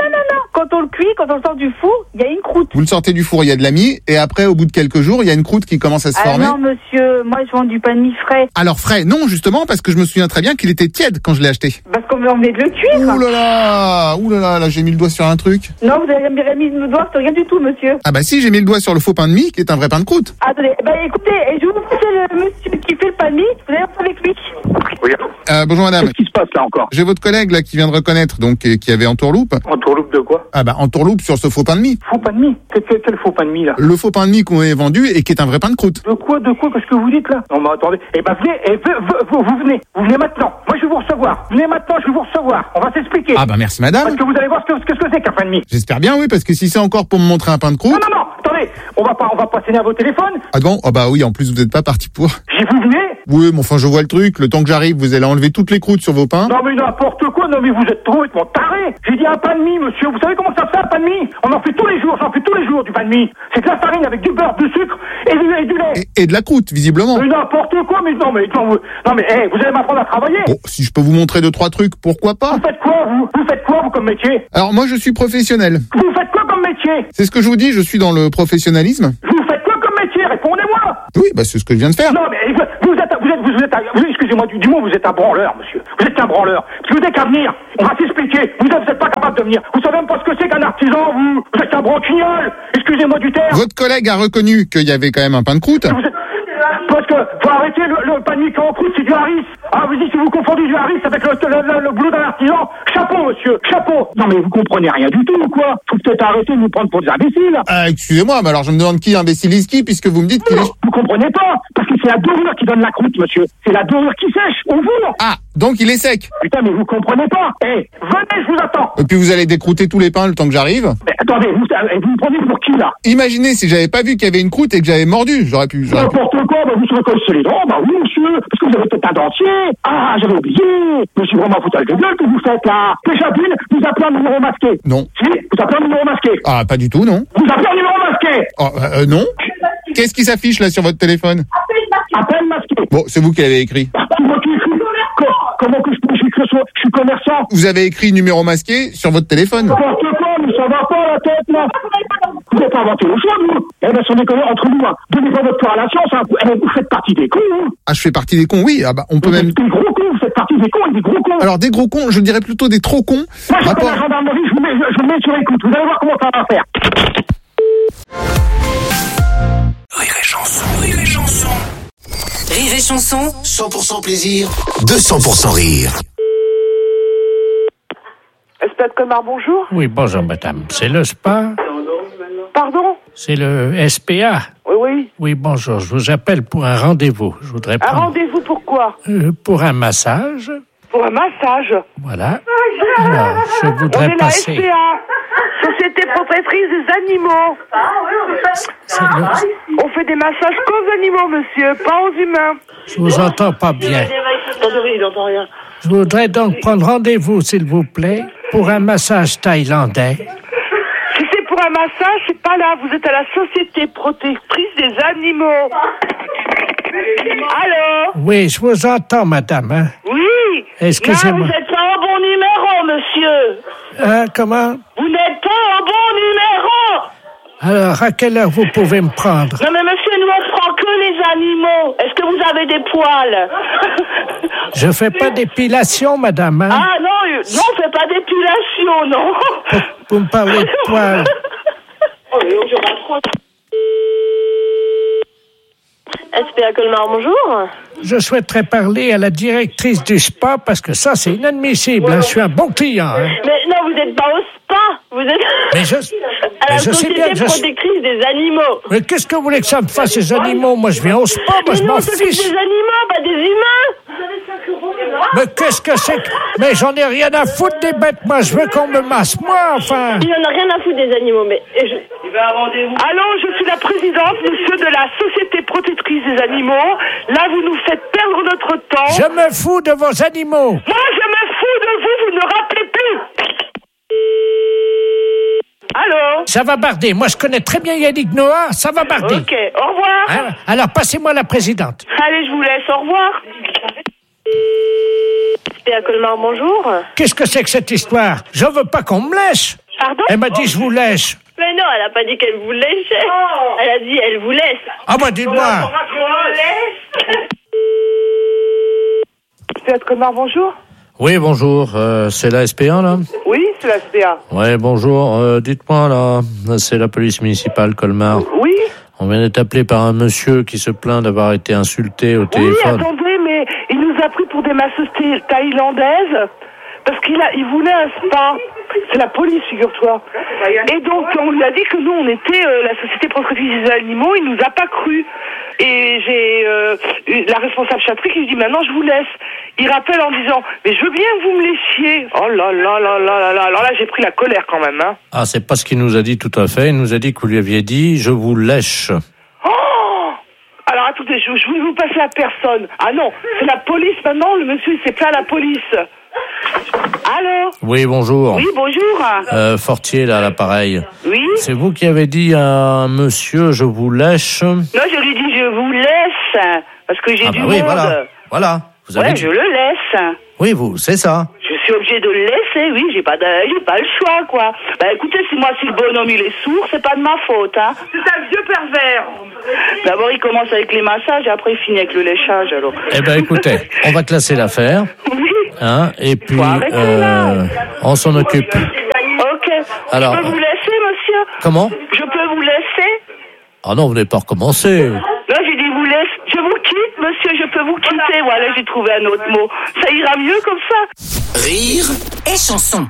quand on le cuit, quand on le sort du four, il y a une croûte. Vous le sortez du four, il y a de la mie, et après, au bout de quelques jours, il y a une croûte qui commence à se Ah former. non, monsieur, moi je vends du pain de mie frais. Alors frais, non, justement, parce que je me souviens très bien qu'il était tiède quand je l'ai acheté. Parce qu'on venait de le cuire. Ouh là là, ouh là là, là j'ai mis le doigt sur un truc. Non, vous avez jamais mis le doigt sur rien du tout, monsieur. Ah bah si, j'ai mis le doigt sur le faux pain de mie, qui est un vrai pain de croûte. Attendez, bah écoutez, je vais vous passer le monsieur qui fait le pain de mie, vous allez rentrer avec lui. Oui. Euh, bonjour madame. Qu'est-ce qui se passe là encore? J'ai votre collègue là qui vient de reconnaître, donc euh, qui avait entourloupe. Entourloupe de quoi? Ah bah entourloupe sur ce faux pain de mie. Faux pain de mie? Quel, quel, quel faux pain de mie là? Le faux pain de mie qu'on a vendu et qui est un vrai pain de croûte. De quoi, de quoi? Qu'est-ce que vous dites là? Non mais attendez, eh ben venez, eh, vous, vous, vous venez, vous venez maintenant. Moi je vais vous recevoir. Venez maintenant, je vais vous recevoir. On va s'expliquer. Ah bah merci madame. Parce que vous allez voir ce que, ce que c'est qu'un pain de mie. J'espère bien oui, parce que si c'est encore pour me montrer un pain de croûte. Non non non, attendez, on va pas, on va pas s'énerver au téléphone. Ah bon? Ah bah oui, en plus vous n'êtes pas parti pour. J'y vous venez? Oui, mais enfin je vois le truc. Le temps que j'arrive, vous allez enlever toutes les croûtes sur vos pains. Non mais n'importe quoi, non mais vous êtes complètement taré. J'ai dit un pain de mie, monsieur. Vous savez comment ça se fait un pain de mie? On en fait tous les jours, j'en fais tous les jours du pain de mie. C'est de la farine avec du beurre, du sucre et du, et du lait. Et, et de la croûte, visiblement. Mais n'importe quoi, mais non mais non, vous, non mais hey, vous allez m'apprendre à travailler. Bon, si je peux vous montrer deux trois trucs, pourquoi pas? Vous faites quoi vous? Vous faites quoi vous comme métier? Alors moi je suis professionnel. Vous faites quoi comme métier? C'est ce que je vous dis, je suis dans le professionnalisme. Vous faites quoi comme métier? Répondez-moi. Oui, bah c'est ce que je viens de faire. Non mais vous, vous êtes vous êtes vous êtes vous, excusez-moi du, du mot, vous êtes un branleur, monsieur. Vous êtes un branleur. Parce que vous n'avez qu'à venir. On va s'expliquer. Vous n'êtes pas capable de venir. Vous savez même pas ce que c'est qu'un artisan, vous. Vous êtes un branquignol. Excusez-moi du terme. Votre collègue a reconnu qu'il y avait quand même un pain de croûte. Vous êtes... Parce que faut arrêter le, le pain de mie en croûte, c'est du haris. Ah, vous dites si vous confondez du haris avec le, le, le, le boulot d'un artisan. Chapeau, monsieur, chapeau. Non mais vous comprenez rien du tout ou quoi? Faut peut-être arrêter de nous prendre pour des imbéciles. Ah, excusez-moi, mais alors je me demande qui imbécilise qui puisque vous me dites qu'il est... Vous comprenez pas? Parce que c'est la dorure qui donne la croûte, monsieur. C'est la dorure qui sèche, au four. Ah, donc il est sec. Putain, mais vous comprenez pas. Eh, hey, venez, je vous attends. Et puis vous allez décrouter tous les pains le temps que j'arrive. Mais attendez, vous, vous me prenez pour qui là? Imaginez si j'avais pas vu qu'il y avait une croûte et que j'avais mordu, j'aurais pu... J'aurais pu... N'importe quoi, bah vous serez cassé les dents, bah oui monsieur, parce que vous avez peut-être un dentier. Ah, j'avais oublié. Mais c'est vraiment un foutage de gueule que vous faites là. Déjà d'une, vous appelez un numéro masqué. Non. Si, vous appelez un numéro masqué. Ah, pas du tout, non. Vous appelez un numéro masqué. Oh, euh, non. Qu'est-ce qui s'affiche là sur votre téléphone? Appel masqué. Bon, c'est vous qui l'avez écrit. C'est moi qui ai écrit. Comment que je peux écrire ça? Je suis commerçant. Vous avez écrit numéro masqué sur votre téléphone. N'importe quoi, mais ça va pas la tête là. Vous n'avez pas inventé le choix, vous. Eh ben, sans déconner, entre nous, hein. Donnez-moi votre part à la science, hein. Eh ben, vous faites partie des cons, hein. Ah, je fais partie des cons, oui. Ah bah, on peut vous même... Êtes des gros cons, vous faites partie des cons et des gros cons. Alors, des gros cons, je dirais plutôt des trop cons. Moi, je Rapport... la gendarmerie, je vous mets, je, je vous mets sur écoute. Vous allez voir comment ça va faire. Rire et chanson, rire et chanson. Rire et chanson. cent pour cent plaisir, deux cents pour cent rire. S P A de Colmar, bonjour. Oui, bonjour madame. C'est le spa? Pardon? C'est le S P A? Oui, oui. Oui, bonjour. Je vous appelle pour un rendez-vous. Je voudrais Un prendre... rendez-vous pour quoi? Euh, pour un massage. Pour un massage. Voilà. Alors, je On voudrais est la passer... S P A, Société Protectrice des Animaux. C'est le... On fait des massages qu'aux animaux, monsieur, pas aux humains. Je vous entends pas bien. Attendez, il n'entend rien. Je voudrais donc prendre rendez-vous, s'il vous plaît, pour un massage thaïlandais. Si c'est pour un massage, c'est pas là. Vous êtes à la Société Protectrice des Animaux. Allô? Oui, je vous entends, madame. Hein? Oui. Excusez-moi. Non, vous n'êtes pas au bon numéro, monsieur. Hein, comment? Vous n'êtes pas au bon numéro. Alors, à quelle heure vous pouvez me prendre? Non, mais monsieur, nous, on prend que les animaux. Est-ce que vous avez des poils? Je fais pas d'épilation, madame. Hein? Ah, non, non, on fait pas d'épilation, non. Vous, vous me parlez de poils. Oh, mais je raccroche. S P A Colmar, bonjour. Je souhaiterais parler à la directrice du spa parce que ça, c'est inadmissible. Hein. Je suis un bon client. Hein. Mais non, vous n'êtes pas au spa. Vous êtes mais je, à la mais je sais bien Société que je... Protectrice des Animaux. Mais qu'est-ce que vous voulez que ça me fasse, ces animaux? Moi, je viens au spa, moi, mais je non, m'en c'est fiche. des animaux, pas des humains. Mais qu'est-ce que c'est que... Mais j'en ai rien à foutre des bêtes. Moi, je veux qu'on me masse, moi, enfin. Il en a rien à foutre des animaux, mais... Je... Il va à rendez-vous. Allô, je suis la présidente, monsieur, de la Société Protectrice des Animaux. Là, vous nous faites perdre notre temps. Je me fous de vos animaux. Moi, je me fous de vous, vous ne rappelez plus. Allô? Ça va barder. Moi, je connais très bien Yannick Noah. Ça va barder. Ok, au revoir. Hein? Alors, passez-moi la présidente. Allez, je vous laisse. Au revoir. S P A Colmar, bonjour. Qu'est-ce que c'est que cette histoire? Je veux pas qu'on me lèche. Pardon? Elle m'a dit je vous laisse. Mais non, elle a pas dit qu'elle vous léchait. Elle a dit elle vous laisse. Ah bah dites-moi. Fiat Colmar, bonjour. Oui, bonjour. Euh, c'est la S P un, là? Oui, c'est la S P A. Ouais, bonjour. Euh, dites-moi, là, c'est la police municipale Colmar. Oui. On vient d'être appelé par un monsieur qui se plaint d'avoir été insulté au Oui, téléphone. attendez, mais il nous a pris pour des masseuses thaï- thaïlandaises parce qu'il a, il voulait un spa. C'est la police, figure-toi. Et donc, on lui a dit que nous, on était euh, la société protectrice des animaux. Il nous a pas cru. Et j'ai euh, la responsable chatterie qui lui dit maintenant je vous laisse. Il rappelle en disant mais je veux bien que vous me laissiez. Oh là là là là là là. Alors là j'ai pris la colère quand même. Hein. Ah, c'est pas ce qu'il nous a dit tout à fait. Il nous a dit que vous lui aviez dit je vous lèche. Oh alors attendez, je, je vais vous passer à personne. Ah non, c'est la police maintenant. Le monsieur il s'est plaint à la police. Allô? Oui, bonjour. Oui, bonjour. Euh, Fortier, là, à l'appareil. Oui. C'est vous qui avez dit à un monsieur je vous lèche? Non, je lui dis je vous laisse parce que j'ai Ah du bah oui, monde. voilà. Voilà. Vous avez Ouais, dit... je le laisse. Oui, vous, c'est ça. Je suis obligé de le laisser, oui, j'ai pas de, j'ai pas le choix, quoi. Bah écoutez, si moi, si le bonhomme il est sourd, c'est pas de ma faute, hein. C'est un vieux pervers. D'abord, il commence avec les massages, et après, il finit avec le léchage, alors. Eh ben, écoutez, on va classer l'affaire. Oui. Hein, et puis, arrêter, euh, on s'en occupe. Ok. Alors, je peux vous laisser, monsieur? Comment? Je peux vous laisser? Ah non, vous n'avez pas recommencé. Là, j'ai dit vous laisse. Je vous quitte, monsieur, je peux vous quitter. Voilà, j'ai trouvé un autre mot. Ça ira mieux comme ça. Rire et chanson.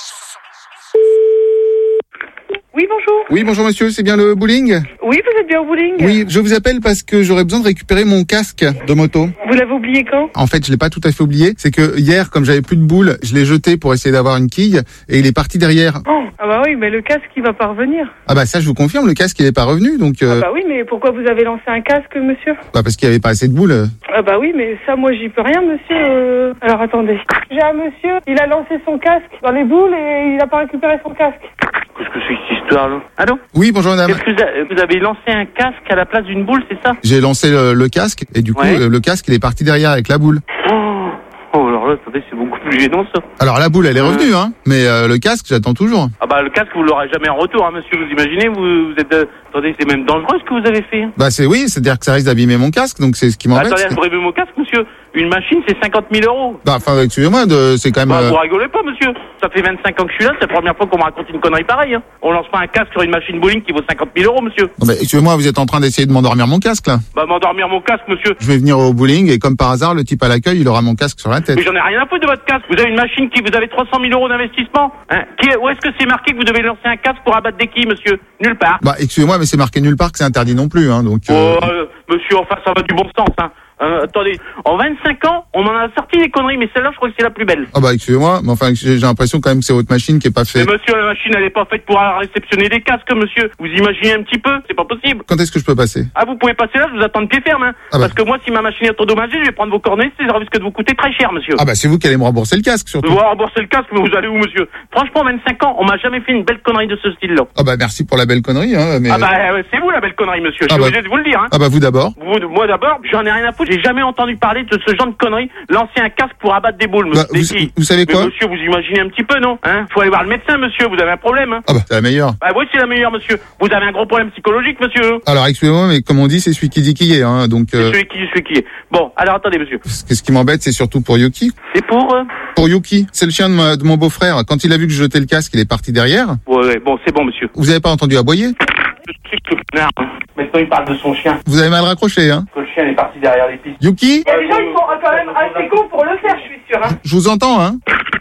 Oui, bonjour. Oui, bonjour monsieur, c'est bien le bowling? Oui, vous êtes bien au bowling? Oui, je vous appelle parce que j'aurais besoin de récupérer mon casque de moto. Vous l'avez oublié quand? En fait, je l'ai pas tout à fait oublié. C'est que hier, comme j'avais plus de boules, je l'ai jeté pour essayer d'avoir une quille et il est parti derrière. Oh, ah bah oui, mais le casque, il va pas revenir. Ah bah ça, je vous confirme, le casque il est pas revenu, donc. Euh... Ah bah oui, mais pourquoi vous avez lancé un casque, monsieur? Bah parce qu'il y avait pas assez de boules. Ah bah oui, mais ça, moi, j'y peux rien, monsieur. Euh... Alors attendez. J'ai un monsieur, il a lancé son casque dans les boules et il a pas récupéré son casque. Qu'est-ce que c'est que cette histoire là? Allô? Oui, bonjour madame. Est-ce que vous, a- vous avez lancé un casque à la place d'une boule, c'est ça? J'ai lancé le, le casque et du coup Ouais. le, le casque il est parti derrière avec la boule. Oh, oh alors là, attendez, c'est beaucoup plus gênant ça. Alors la boule elle est revenue hein, mais euh, le casque j'attends toujours. Ah bah le casque vous l'aurez jamais en retour, hein, monsieur. Vous imaginez, vous, vous êtes, euh, attendez, c'est même dangereux ce que vous avez fait. Hein. Bah c'est oui, c'est-à-dire que ça risque d'abîmer mon casque donc c'est ce qui m'embête. Attendez, vous brévez mon casque, monsieur. Une machine, c'est cinquante mille euros. Bah enfin excusez-moi, de, c'est quand même. Bah, euh, vous rigolez pas, monsieur. Ça fait vingt-cinq ans que je suis là, c'est la première fois qu'on me raconte une connerie pareille. Hein. On lance pas un casque sur une machine bowling qui vaut cinquante mille euros, monsieur. Non, mais excusez-moi, vous êtes en train d'essayer de m'endormir mon casque là. Bah m'endormir mon casque, monsieur. Je vais venir au bowling et comme par hasard le type à l'accueil il aura mon casque sur la tête. Mais j'en ai rien à foutre de votre casque. Vous avez une machine qui, vous avez trois cent mille euros d'investissement. Hein. Qui est- où est-ce que c'est marqué que vous devez lancer un casque pour abattre des quilles, monsieur? Nulle part. Bah excusez-moi mais c'est marqué nulle part que c'est interdit non plus hein donc. euh, Oh, euh, monsieur, enfin, ça va du bon sens, hein. Euh, attendez, en vingt-cinq ans, on en a sorti des conneries, mais celle-là, je crois que c'est la plus belle. Ah bah excusez-moi, mais enfin j'ai j'ai l'impression quand même que c'est votre machine qui est pas Mais faite. monsieur, la machine, elle est pas faite pour réceptionner des casques, monsieur. Vous imaginez un petit peu? C'est pas possible. Quand est-ce que je peux passer? Ah, vous pouvez passer là, je vous attends de pied ferme, hein. Ah bah. Parce que moi, si ma machine est endommagée, je vais prendre vos coordonnées, ça risque de vous coûter très cher, monsieur. Ah bah c'est vous qui allez me rembourser le casque surtout. Vous rembourser le casque, mais vous allez où, monsieur? Franchement, vingt-cinq ans, on m'a jamais fait une belle connerie de ce style-là. Ah bah merci pour la belle connerie hein mais. Ah bah, euh, c'est vous la belle connerie, monsieur. Je Ah suis bah. obligé de vous le dire, hein. Ah bah vous d'abord. Vous, moi d'abord, j'en ai rien à foutre. J'ai jamais entendu parler de ce genre de conneries. Lancer un casque pour abattre des boules, Bah, monsieur. vous- Des quilles. vous savez quoi Mais monsieur, vous imaginez un petit peu, non? Hein? Faut aller voir le médecin, monsieur. Vous avez un problème, hein? Ah bah c'est la meilleure. Bah oui, c'est la meilleure, monsieur. Vous avez un gros problème psychologique, monsieur. Alors excusez-moi mais comme on dit c'est celui qui dit qui est hein donc. euh, Celui qui, celui qui est. Bon, alors attendez, monsieur. Ce ce qui m'embête c'est surtout pour Yuki. C'est pour. Euh... Pour Yuki, c'est le chien de, ma- de mon beau-frère. Quand il a vu que je jetais le casque il est parti derrière. Ouais, ouais, bon, c'est bon, monsieur. Vous avez pas entendu aboyer? Je sais que le connard, hein. Maintenant, il parle de son chien. Vous avez mal raccroché hein. Que le chien est parti derrière les pistes. Yuki? Il y a des gens qui sont quand même assez cons pour le faire, je suis sûr. Hein. Je vous entends hein.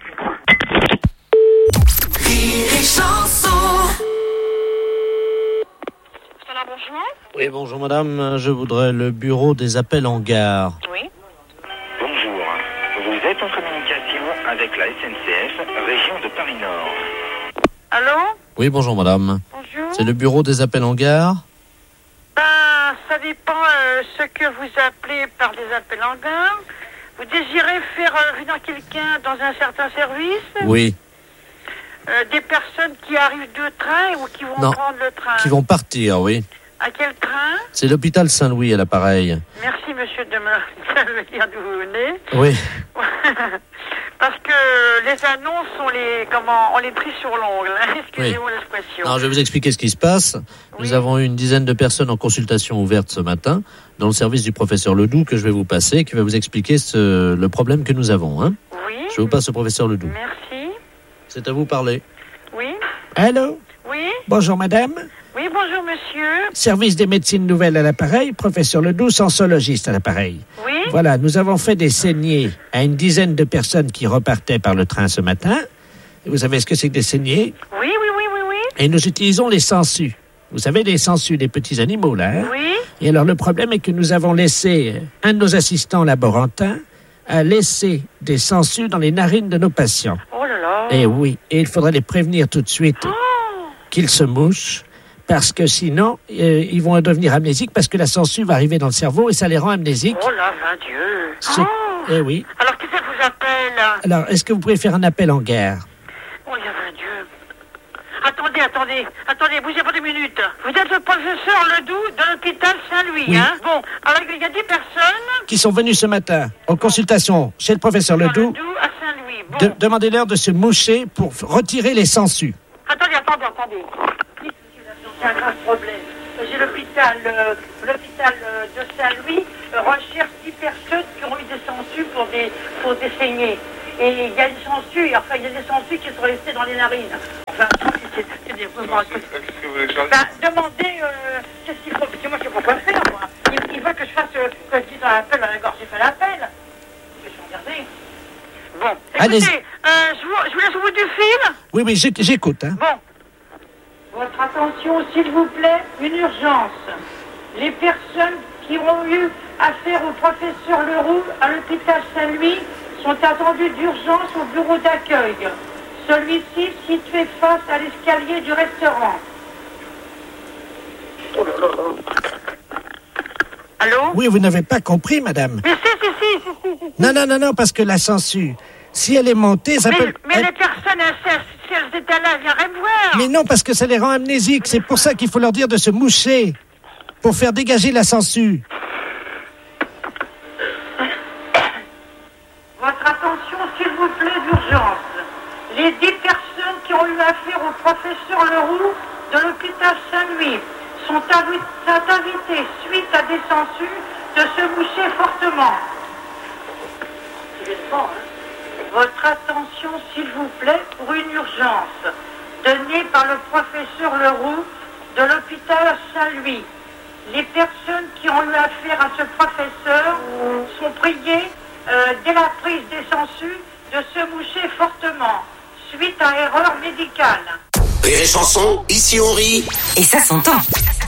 Rire et chanson. Oui, bonjour madame, je voudrais le bureau des appels en gare. Oui. Bonjour. Vous êtes en communication avec la S N C F, région de Paris-Nord. Allô? Oui, bonjour madame. Bonjour. C'est le bureau des appels en gare? Ben, ça dépend euh, ce que vous appelez par des appels en gare. Vous désirez faire euh, venir quelqu'un dans un certain service? Oui. Euh, des personnes qui arrivent de train ou qui vont Non. prendre le train? Qui vont partir, oui. À quel train? C'est l'hôpital Saint-Louis à l'appareil. Merci, monsieur, de me, de me dire d'où vous venez. Oui. Parce que les annonces, on les, comment, on les pris sur l'ongle. Excusez-moi Oui. l'expression. Alors, je vais vous expliquer ce qui se passe. Nous avons eu une dizaine de personnes en consultation ouverte ce matin dans le service du professeur Ledoux que je vais vous passer, qui va vous expliquer ce, le problème que nous avons. Hein. Oui. Je vous passe au professeur Ledoux. Merci. C'est à vous parler. Oui. Allô? Oui. Bonjour madame. Oui, bonjour monsieur. Service des médecines nouvelles à l'appareil, professeur Ledoux, sensologiste à l'appareil. Oui. Voilà, nous avons fait des saignées à une dizaine de personnes qui repartaient par le train ce matin. Et vous savez ce que c'est que des saignées? Oui, oui, oui, oui, oui. Et nous utilisons les sangsues. Vous savez, les sangsues, les petits animaux, là. Hein? Oui. Et alors, le problème est que nous avons laissé un de nos assistants laborantins a laissé des sangsues dans les narines de nos patients. Oh là là. Et oui, et il faudrait les prévenir tout de suite Oh. qu'ils se mouchent, parce que sinon, euh, ils vont devenir amnésiques, parce que la sangsue va arriver dans le cerveau et ça les rend amnésiques. Oh là, vingt Dieu. C'est- Oh. Eh oui. Alors, qui c'est que vous appelle? Alors, est-ce que vous pouvez faire un appel en gare? Oh, il y a vingt Dieu. Attendez, attendez, attendez, bougez pas deux minutes. Vous êtes le professeur Ledoux de l'hôpital Saint-Louis, Oui. hein? Bon, alors il y a dix personnes. Qui sont venus ce matin en consultation chez le professeur Ledoux. Ledoux à Saint-Louis. Bon. De- Demandez-leur de se moucher pour f- retirer les sangsues. Attendez, attendez, attendez. C'est un grave problème. J'ai l'hôpital euh, l'hôpital euh, de Saint-Louis euh, recherche dix personnes qui ont eu des sangsues pour des, pour des saignées. Et il y a des sangsues, enfin il y a des sangsues qui sont restées dans les narines. Enfin, c'est c'est des... Ben, demandez euh, qu'est-ce qu'il faut, parce que moi je ne sais pas quoi faire, moi. Il, il veut que je fasse, euh, que je dise un appel à la gorge, j'ai fait l'appel. Je vais regarder. Bon, Allez-y. écoutez, euh, je, vous, je vous laisse au bout du fil. Oui, oui, j'éc- j'écoute. Hein. Bon. Votre attention, s'il vous plaît, une urgence. Les personnes qui ont eu affaire au professeur Leroux à l'hôpital Saint-Louis sont attendues d'urgence au bureau d'accueil. Celui-ci situé face à l'escalier du restaurant. Allô? Oui, vous n'avez pas compris, madame. Mais si, si, si, si, si, si. Non, non, non, non, parce que la sangsue, si elle est montée, ça mais, peut... mais elle- les personnes, elles, si elles étaient là, elles viendraient me voir. Mais non, parce que ça les rend amnésiques. C'est pour ça qu'il faut leur dire de se moucher, pour faire dégager la sangsue. Votre attention, s'il vous plaît, d'urgence. Les dix personnes qui ont eu affaire au professeur Leroux de l'hôpital Saint-Louis sont, avi- sont invitées, suite à des sangsues, de se moucher fortement. Votre attention, s'il vous plaît, pour une urgence donnée par le professeur Leroux de l'hôpital Saint-Louis. Les personnes qui ont eu affaire à ce professeur sont priées, euh, dès la prise des sangsues, de se moucher fortement, suite à erreur médicale. Rire et chanson, ici on rit. Et ça s'entend.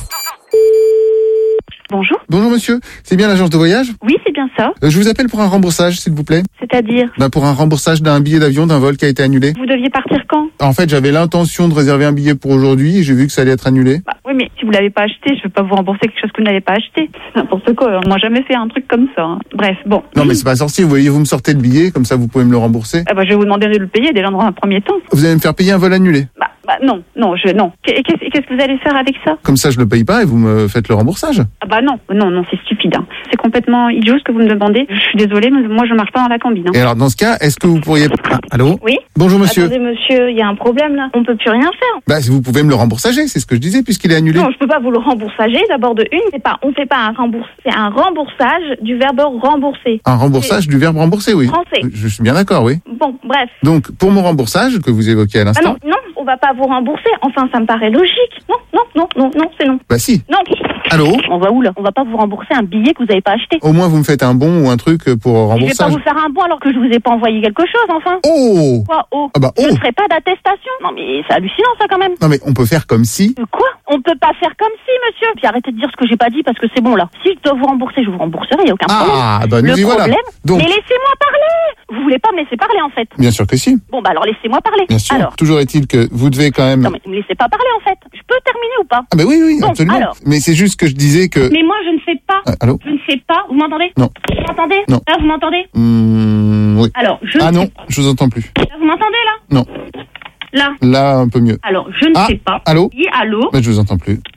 Bonjour. Bonjour monsieur, c'est bien l'agence de voyage? Oui, c'est bien ça. Euh, je vous appelle pour un remboursage, s'il vous plaît. C'est-à-dire, Ben, pour un remboursage d'un billet d'avion d'un vol qui a été annulé. vous deviez partir quand? En fait, j'avais l'intention de réserver un billet pour aujourd'hui et j'ai vu que ça allait être annulé. Bah, oui, mais si vous l'avez pas acheté, je veux pas vous rembourser quelque chose que vous n'avez pas acheté. C'est n'importe quoi. On m'a jamais fait un truc comme ça. hein. Bref, bon. Non mais c'est pas sorcier, vous voyez, vous me sortez le billet, comme ça vous pouvez me le rembourser. Ah bah, je vais vous demander de le payer déjà dans un premier temps. Vous allez me faire payer un vol annulé. Bah, bah non, non, je non. Et qu'est-ce et qu'est-ce que vous allez faire avec ça? Comme ça je le paye pas et vous me faites le remboursage. Ah bah non, non, non, c'est stupide. hein. C'est complètement idiot ce que vous me demandez. Je suis désolée, mais moi je marche pas dans la combine. hein. Et alors dans ce cas, est-ce que vous pourriez... Ah, allô? Oui. Bonjour monsieur. Attendez monsieur, il y a un problème là. On peut plus rien faire. Bah si vous pouvez me le remboursager, c'est ce que je disais puisqu'il est annulé. Non, je peux pas vous le remboursager. D'abord de une, c'est pas, on fait pas un remboursage, c'est un remboursage du verbe rembourser. Un remboursage du verbe rembourser, oui. Français. Je suis bien d'accord, oui. Bon, bref. Donc pour mon remboursage que vous évoquiez à Ah l'instant... non, non, on va pas vous rembourser. Enfin, ça me paraît logique. Non, non, non, non, non, c'est non. Bah si. Non. Allô? On va où là? On va pas vous rembourser un billet que vous avez pas acheté. Au moins vous me faites un bon ou un truc pour Je vais pas remboursage. vous faire un bon alors que je vous ai pas envoyé quelque chose, enfin. Oh! Quoi, oh? Ah bah Je oh! ne ferai pas d'attestation. Non mais c'est hallucinant ça quand même. Non mais on peut faire comme si... Euh, Quoi? On peut pas faire comme si, monsieur. Puis arrêtez de dire ce que j'ai pas dit parce que c'est bon là. Si je dois vous rembourser, je vous rembourserai, y a aucun problème. Ah, bah nous Le y voilà. problème, Donc, mais laissez-moi parler. Vous voulez pas me laisser parler en fait. bien sûr que si. Bon bah alors laissez-moi parler. Bien sûr. Alors. Toujours est-il que vous devez quand même... Non mais vous me laissez pas parler en fait. Je peux terminer ou pas? Ah bah oui, oui, Bon, absolument. alors. Mais c'est juste que je disais que... Mais moi je ne sais pas. Ah, allô? Je ne sais pas. Vous m'entendez? Non. Vous m'entendez? Non. Là vous m'entendez? Mmh, oui. Alors je Ah ne non, sais pas. je vous entends plus. Là vous m'entendez là? Non. Là. Là, un peu mieux. Alors je ne Ah, sais pas. allô? Oui, allô? Mais je vous entends plus.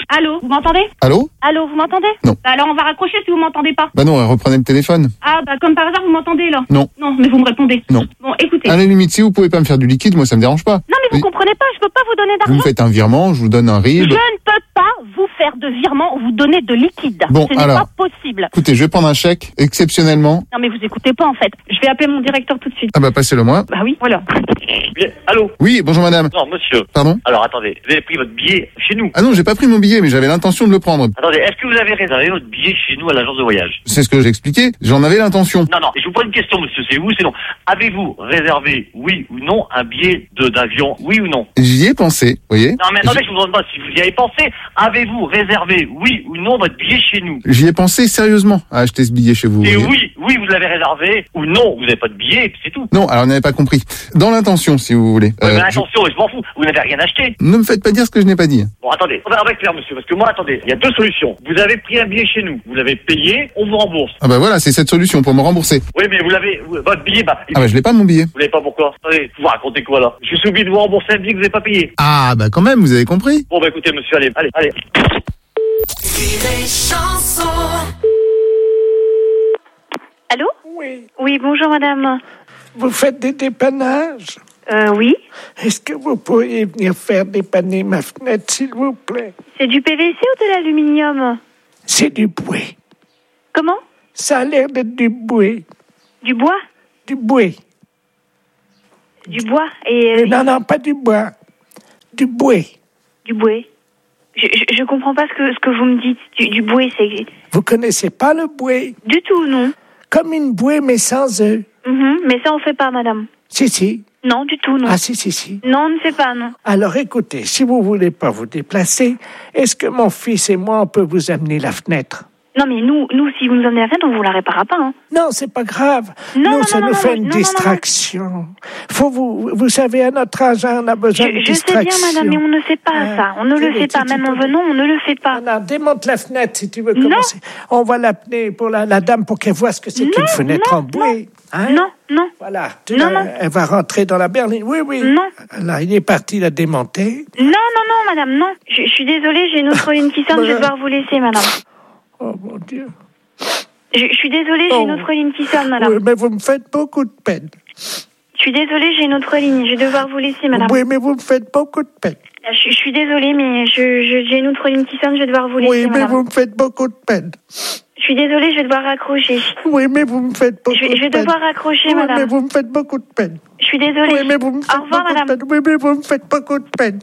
Allô, vous m'entendez? Allô? Allô, vous m'entendez? Non. Bah alors on va raccrocher si vous m'entendez pas. Bah non, reprenez le téléphone. Ah bah comme par hasard vous m'entendez là? Non. Non, mais vous me répondez. Non. Bon, écoutez. À la limite, si vous pouvez pas me faire du liquide, moi ça me dérange pas. Non mais vous Oui. comprenez pas, je peux pas vous donner Vous d'argent. me faites un virement, je vous donne un R I B. Je ne peux pas vous faire de virement ou vous donner de liquide. Bon, Ce n'est alors. pas possible. Écoutez, je vais prendre un chèque, exceptionnellement. Non mais vous écoutez pas en fait. Je vais appeler mon directeur tout de suite. Ah bah passez-le moi. Bah oui, voilà. Bien, allô? Oui, bonjour madame. Non, monsieur. Pardon? Alors, attendez, vous avez pris votre billet chez nous. Ah non, j'ai pas pris mon billet, mais j'avais l'intention de le prendre. Attendez, est-ce que vous avez réservé votre billet chez nous à l'agence de voyage? C'est ce que j'ai expliqué, j'en avais l'intention. Non, non, je vous pose une question, monsieur, c'est vous, c'est non. Avez-vous réservé, oui ou non, un billet de d'avion, oui ou non? J'y ai pensé, vous voyez. Non, mais attendez, je vous demande pas si vous y avez pensé. Avez-vous réservé, oui ou non, votre billet chez nous? J'y ai pensé sérieusement à acheter ce billet chez vous. Et vous voyez. oui, oui, vous l'avez réservé, ou non, vous n'avez pas de billet, et puis c'est tout. Non, alors vous n'avez pas compris. Dans l'intention, si vous voulez. Ouais, Euh, mais je- attention, je m'en fous, vous n'avez rien acheté. Ne me faites pas dire ce que je n'ai pas dit. Bon, attendez, on va on va être clair, monsieur, parce que moi, attendez, il y a deux solutions. Vous avez pris un billet chez nous, vous l'avez payé, on vous rembourse. Ah bah voilà, c'est cette solution pour me rembourser. Oui, mais vous l'avez, vous- votre billet, bah, Ah bah je l'ai pas mon billet. vous l'avez pas pourquoi? Attendez, vous racontez quoi là? Je suis oublié de vous rembourser un billet que vous n'avez pas payé. Ah bah quand même, vous avez compris. Bon, bah écoutez, monsieur, allez, allez, allez. Allô? Oui. Oui, bonjour madame. Vous faites des dépannages? Euh, oui. Est-ce que vous pourriez venir faire dépanner ma fenêtre, s'il vous plaît? C'est du P V C ou de l'aluminium? C'est du bouet. Comment? Ça a l'air d'être du bouet. Du bois? Du bouet. Du bois et... Euh, non, non, pas du bois. Du bouet. Du bouet. Je, je, je comprends pas ce que, ce que vous me dites. Du, du bouet, c'est... Vous connaissez pas le bouet? Du tout, non. Comme une bouée, mais sans œufs. Mhm, mais ça, on fait pas, madame. Si, si. Non, du tout, non. Ah, si, si, si. Non, on ne fait pas, non. Alors écoutez, si vous voulez pas vous déplacer, est-ce que mon fils et moi, on peut vous amener la fenêtre? Non, mais nous, nous, si vous nous amenez la fenêtre, on vous la réparera pas, hein. Non, c'est pas grave. Non, nous, non, ça non, nous non, fait non, une non, non, distraction. Faut vous, vous savez, à notre âge, on a besoin Je, de je sais distraction. bien, madame, mais on ne fait pas Ah, ça. On ne le tu- fait tu- pas. tu Même en peux- venant, on ne le fait pas. Non, non, démonte la fenêtre si tu veux Non. commencer. On va l'appeler pour la, la dame pour qu'elle voie ce que c'est Non, qu'une fenêtre non, en bouée. Hein? Non, non. Voilà. Tu Non, vas- non. Elle va rentrer dans la berline. Oui, oui. Non. Là, il est parti la démonter. Non, non, non, madame, non. Je, je suis désolée, j'ai une autre ligne qui sonne, je vais devoir vous laisser, madame. Oh, mon Dieu. Je, je suis désolée, j'ai une Oh. autre ligne qui sonne, madame. Oui, mais vous me faites beaucoup de peine. Je suis désolée, j'ai une autre ligne, je vais devoir vous laisser, madame. Oui, mais vous me faites beaucoup de peine. Je, je suis désolée, mais je, je- j'ai une autre ligne qui sonne, je vais devoir vous laisser, Oui, mais madame. vous me faites beaucoup de peine. Je suis désolée, je vais devoir raccrocher. Oui, mais vous me faites beaucoup Je, vais- je vais de peine. devoir raccrocher, Oui, madame. mais vous me faites beaucoup de peine. Je suis désolée. Oui, mais vous me faites Au revoir, beaucoup madame. de peine. Oui, mais vous me faites beaucoup de peine.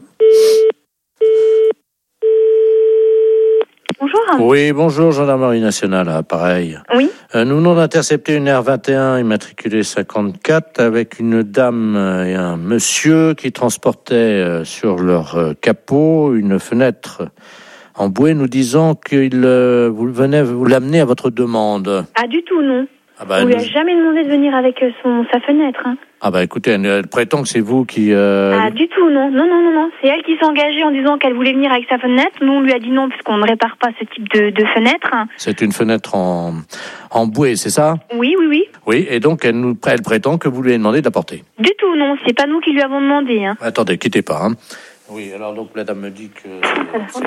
Bonjour. Oui, bonjour, gendarmerie nationale, ah, pareil. Oui. Euh, nous venons d'intercepter une R vingt et un immatriculée cinquante-quatre avec une dame euh, et un monsieur qui transportaient euh, sur leur euh, capot une fenêtre en bouée, nous disant qu'il euh, vous venez vous l'amener à votre demande. Ah, du tout, non. Ah bah, On lui a nous- jamais demandé de venir avec euh, son, sa fenêtre, hein. ah bah écoutez, elle, elle prétend que c'est vous qui... euh, Ah, du tout, non. Non, non, non, non. C'est elle qui s'est engagée en disant qu'elle voulait venir avec sa fenêtre. Nous, on lui a dit non, puisqu'on ne répare pas ce type de, de fenêtre. C'est une fenêtre en, en bouée, c'est ça? Oui, oui, oui. Oui, et donc elle, nous, elle prétend que vous lui avez demandé de la porter. Du tout, non. C'est pas nous qui lui avons demandé, hein. Attendez, quittez pas. Hein. Oui, alors donc la dame me dit que... c'est-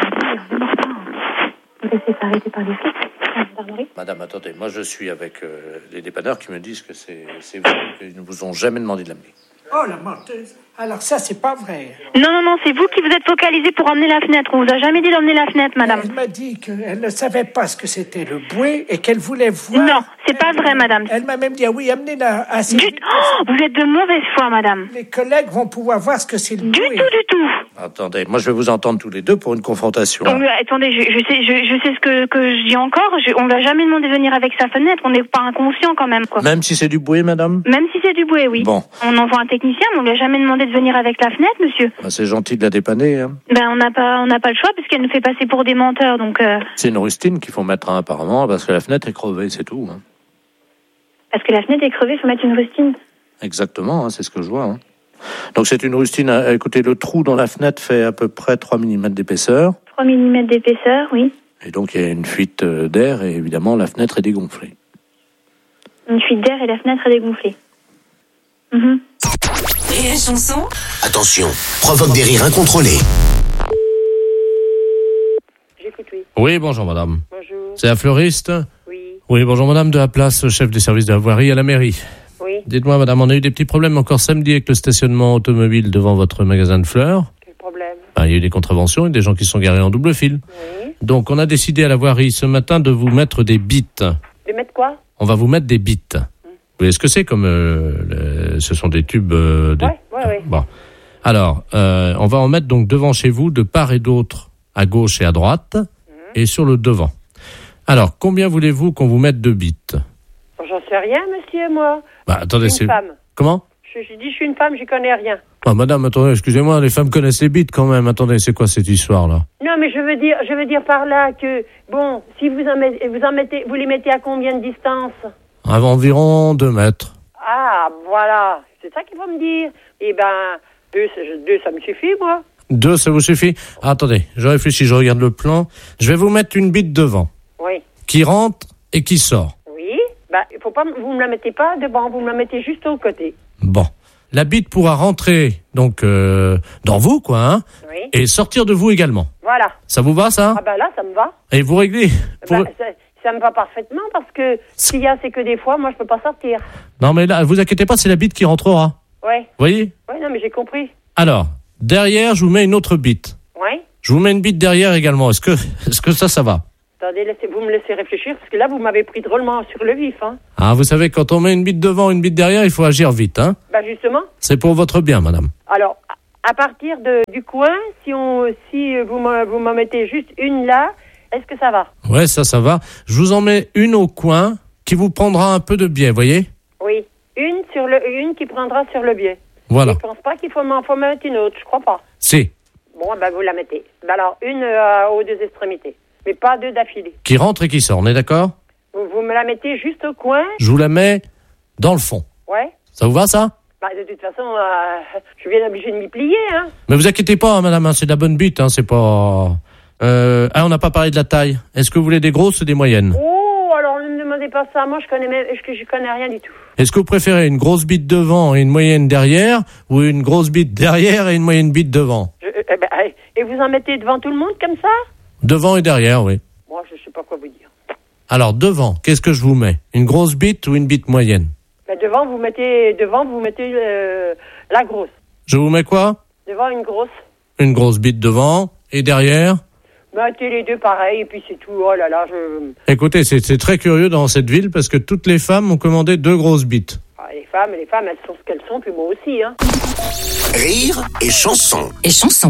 Laissez s'arrêter par les flics. Madame, attendez, moi je suis avec euh, les dépanneurs qui me disent que c'est c'est vous, qu'ils ne vous ont jamais demandé de l'amener. Oh, la menteuse. Alors ça, c'est pas vrai. Non, non, non. C'est vous qui vous êtes focalisé pour emmener la fenêtre. On vous a jamais dit d'emmener la fenêtre, madame. Elle m'a dit qu'elle ne savait pas ce que c'était le bouet et qu'elle voulait voir. Non, c'est pas vrai, madame. Elle m'a même dit, ah oui, amenez-la assez Du... vite. Oh, vous êtes de mauvaise foi, madame. Les collègues vont pouvoir voir ce que c'est le Du bouet. tout, du tout. Attendez, moi je vais vous entendre tous les deux pour une confrontation. On lui a- attendez, je, je sais, je, je sais ce que, que je dis encore. Je, on l'a jamais demandé de venir avec sa fenêtre. On n'est pas inconscient quand même, quoi. Même si c'est du bouet, madame? Même si c'est du bouet, oui. Bon. On envoie un technicien, mais on lui a jamais demandé de venir avec la fenêtre, monsieur. Bah, c'est gentil de la dépanner. Hein. Ben, on n'a pas, on n'a pas le choix puisqu'elle nous fait passer pour des menteurs, donc. Euh, C'est une rustine qu'il faut mettre hein, apparemment parce que la fenêtre est crevée, c'est tout. Hein. parce que la fenêtre est crevée, faut mettre une rustine. Exactement, hein, c'est ce que je vois. Hein. Donc c'est une rustine. euh, Écoutez, le trou dans la fenêtre fait à peu près trois millimètres d'épaisseur. trois millimètres d'épaisseur, oui. Et donc il y a une fuite euh, d'air et évidemment la fenêtre est dégonflée. Une fuite d'air et la fenêtre est dégonflée. Mhm. Et chanson. Attention, provoque des rires incontrôlés. Oui, bonjour madame. Bonjour. C'est la fleuriste? Oui. Oui, bonjour madame, de la place, chef des services de la voirie à la mairie. Oui. Dites-moi madame, on a eu des petits problèmes encore samedi avec le stationnement automobile devant votre magasin de fleurs. Quel problème? Ben, il y a eu des contraventions et des gens qui sont garés en double fil. Oui. Donc on a décidé à la voirie ce matin de vous mettre des bites. De mettre quoi? On va vous mettre des bites. Vous voyez ce que c'est comme... euh, le- ce sont des tubes... euh, des- Ouais, ouais, ouais. Bon. Alors, euh, on va en mettre donc devant chez vous, de part et d'autre, à gauche et à droite, et sur le devant. Alors, combien voulez-vous qu'on vous mette de bites? Bon, j'en sais rien, monsieur, moi. Bah, attendez, je suis c'est... une femme. Comment? Je, je dis, je suis une femme, j'y connais rien. Ah, madame, attendez, excusez-moi, les femmes connaissent les bites quand même. Attendez, c'est quoi cette histoire-là? Non, mais je veux dire, je veux dire par là que, bon, si vous en mettez, vous en mettez, vous les mettez à combien de distance? À environ deux mètres. Ah, voilà. C'est ça qu'il faut me dire. Eh ben, deux, c'est- deux, ça me suffit, moi. Deux, ça vous suffit? Ah, attendez, je réfléchis, je regarde le plan. Je vais vous mettre une bite devant, Oui. qui rentre et qui sort. Oui. Ben, il faut pas, vous me la mettez pas devant, vous me la mettez juste au côté. Bon. La bite pourra rentrer, donc, euh, dans vous, quoi, hein, Oui. et sortir de vous également. Voilà. Ça vous va, ça? Ah ben là, ça me va. Et vous réglez pour- Ben, ça, ça me va parfaitement parce que ce qu'il y a, c'est que des fois, moi, je peux pas sortir. Non, mais là, vous inquiétez pas, c'est la bite qui rentrera. Ouais. Vous voyez? Ouais, non, mais j'ai compris. Alors, derrière, je vous mets une autre bite. Ouais. Je vous mets une bite derrière également. Est-ce que, est-ce que ça, ça va? Attendez, laissez, vous me laissez réfléchir parce que là, vous m'avez pris drôlement sur le vif, hein. Ah, vous savez, quand on met une bite devant, une bite derrière, il faut agir vite, hein. Ben, justement. C'est pour votre bien, madame. Alors, à à partir de, du coin, si on, si vous me, vous m'en mettez juste une là, est-ce que ça va? Ouais, ça, ça va. Je vous en mets une au coin qui vous prendra un peu de biais, voyez? Oui. Une sur le, une qui prendra sur le biais. Voilà. Je pense pas qu'il faut m'en faut mettre une autre, je crois pas. C'est. Bon, ben, vous la mettez. Ben, alors, une euh, aux deux extrémités. Mais pas deux d'affilée. Qui rentre et qui sort, on est d'accord? Vous, vous me la mettez juste au coin. Je vous la mets dans le fond. Ouais. Ça vous va, ça? Bah, de toute façon, euh, je suis bien obligée de m'y plier, hein. Mais vous inquiétez pas, hein, madame, hein, c'est de la bonne bite, hein, c'est pas... Euh, ah, on n'a pas parlé de la taille. Est-ce que vous voulez des grosses ou des moyennes? Oh, alors ne me demandez pas ça. Moi, je connais même, je, je connais rien du tout. Est-ce que vous préférez une grosse bite devant et une moyenne derrière, ou une grosse bite derrière et une moyenne bite devant? Je, euh, eh ben, eh, et vous en mettez devant tout le monde comme ça? Devant et derrière, oui. Moi, je sais pas quoi vous dire. Alors, devant, qu'est-ce que je vous mets? Une grosse bite ou une bite moyenne? Ben, devant, vous mettez, devant, vous mettez euh, la grosse. Je vous mets quoi? Devant une grosse. Une grosse bite devant, et derrière? Mettez les deux pareil, et puis c'est tout. Oh là là, je... Écoutez, c'est c'est très curieux dans cette ville, parce que toutes les femmes ont commandé deux grosses bites. Ah, les femmes, les femmes, elles sont ce qu'elles sont, puis moi aussi, hein. Rire et chanson. Et chanson.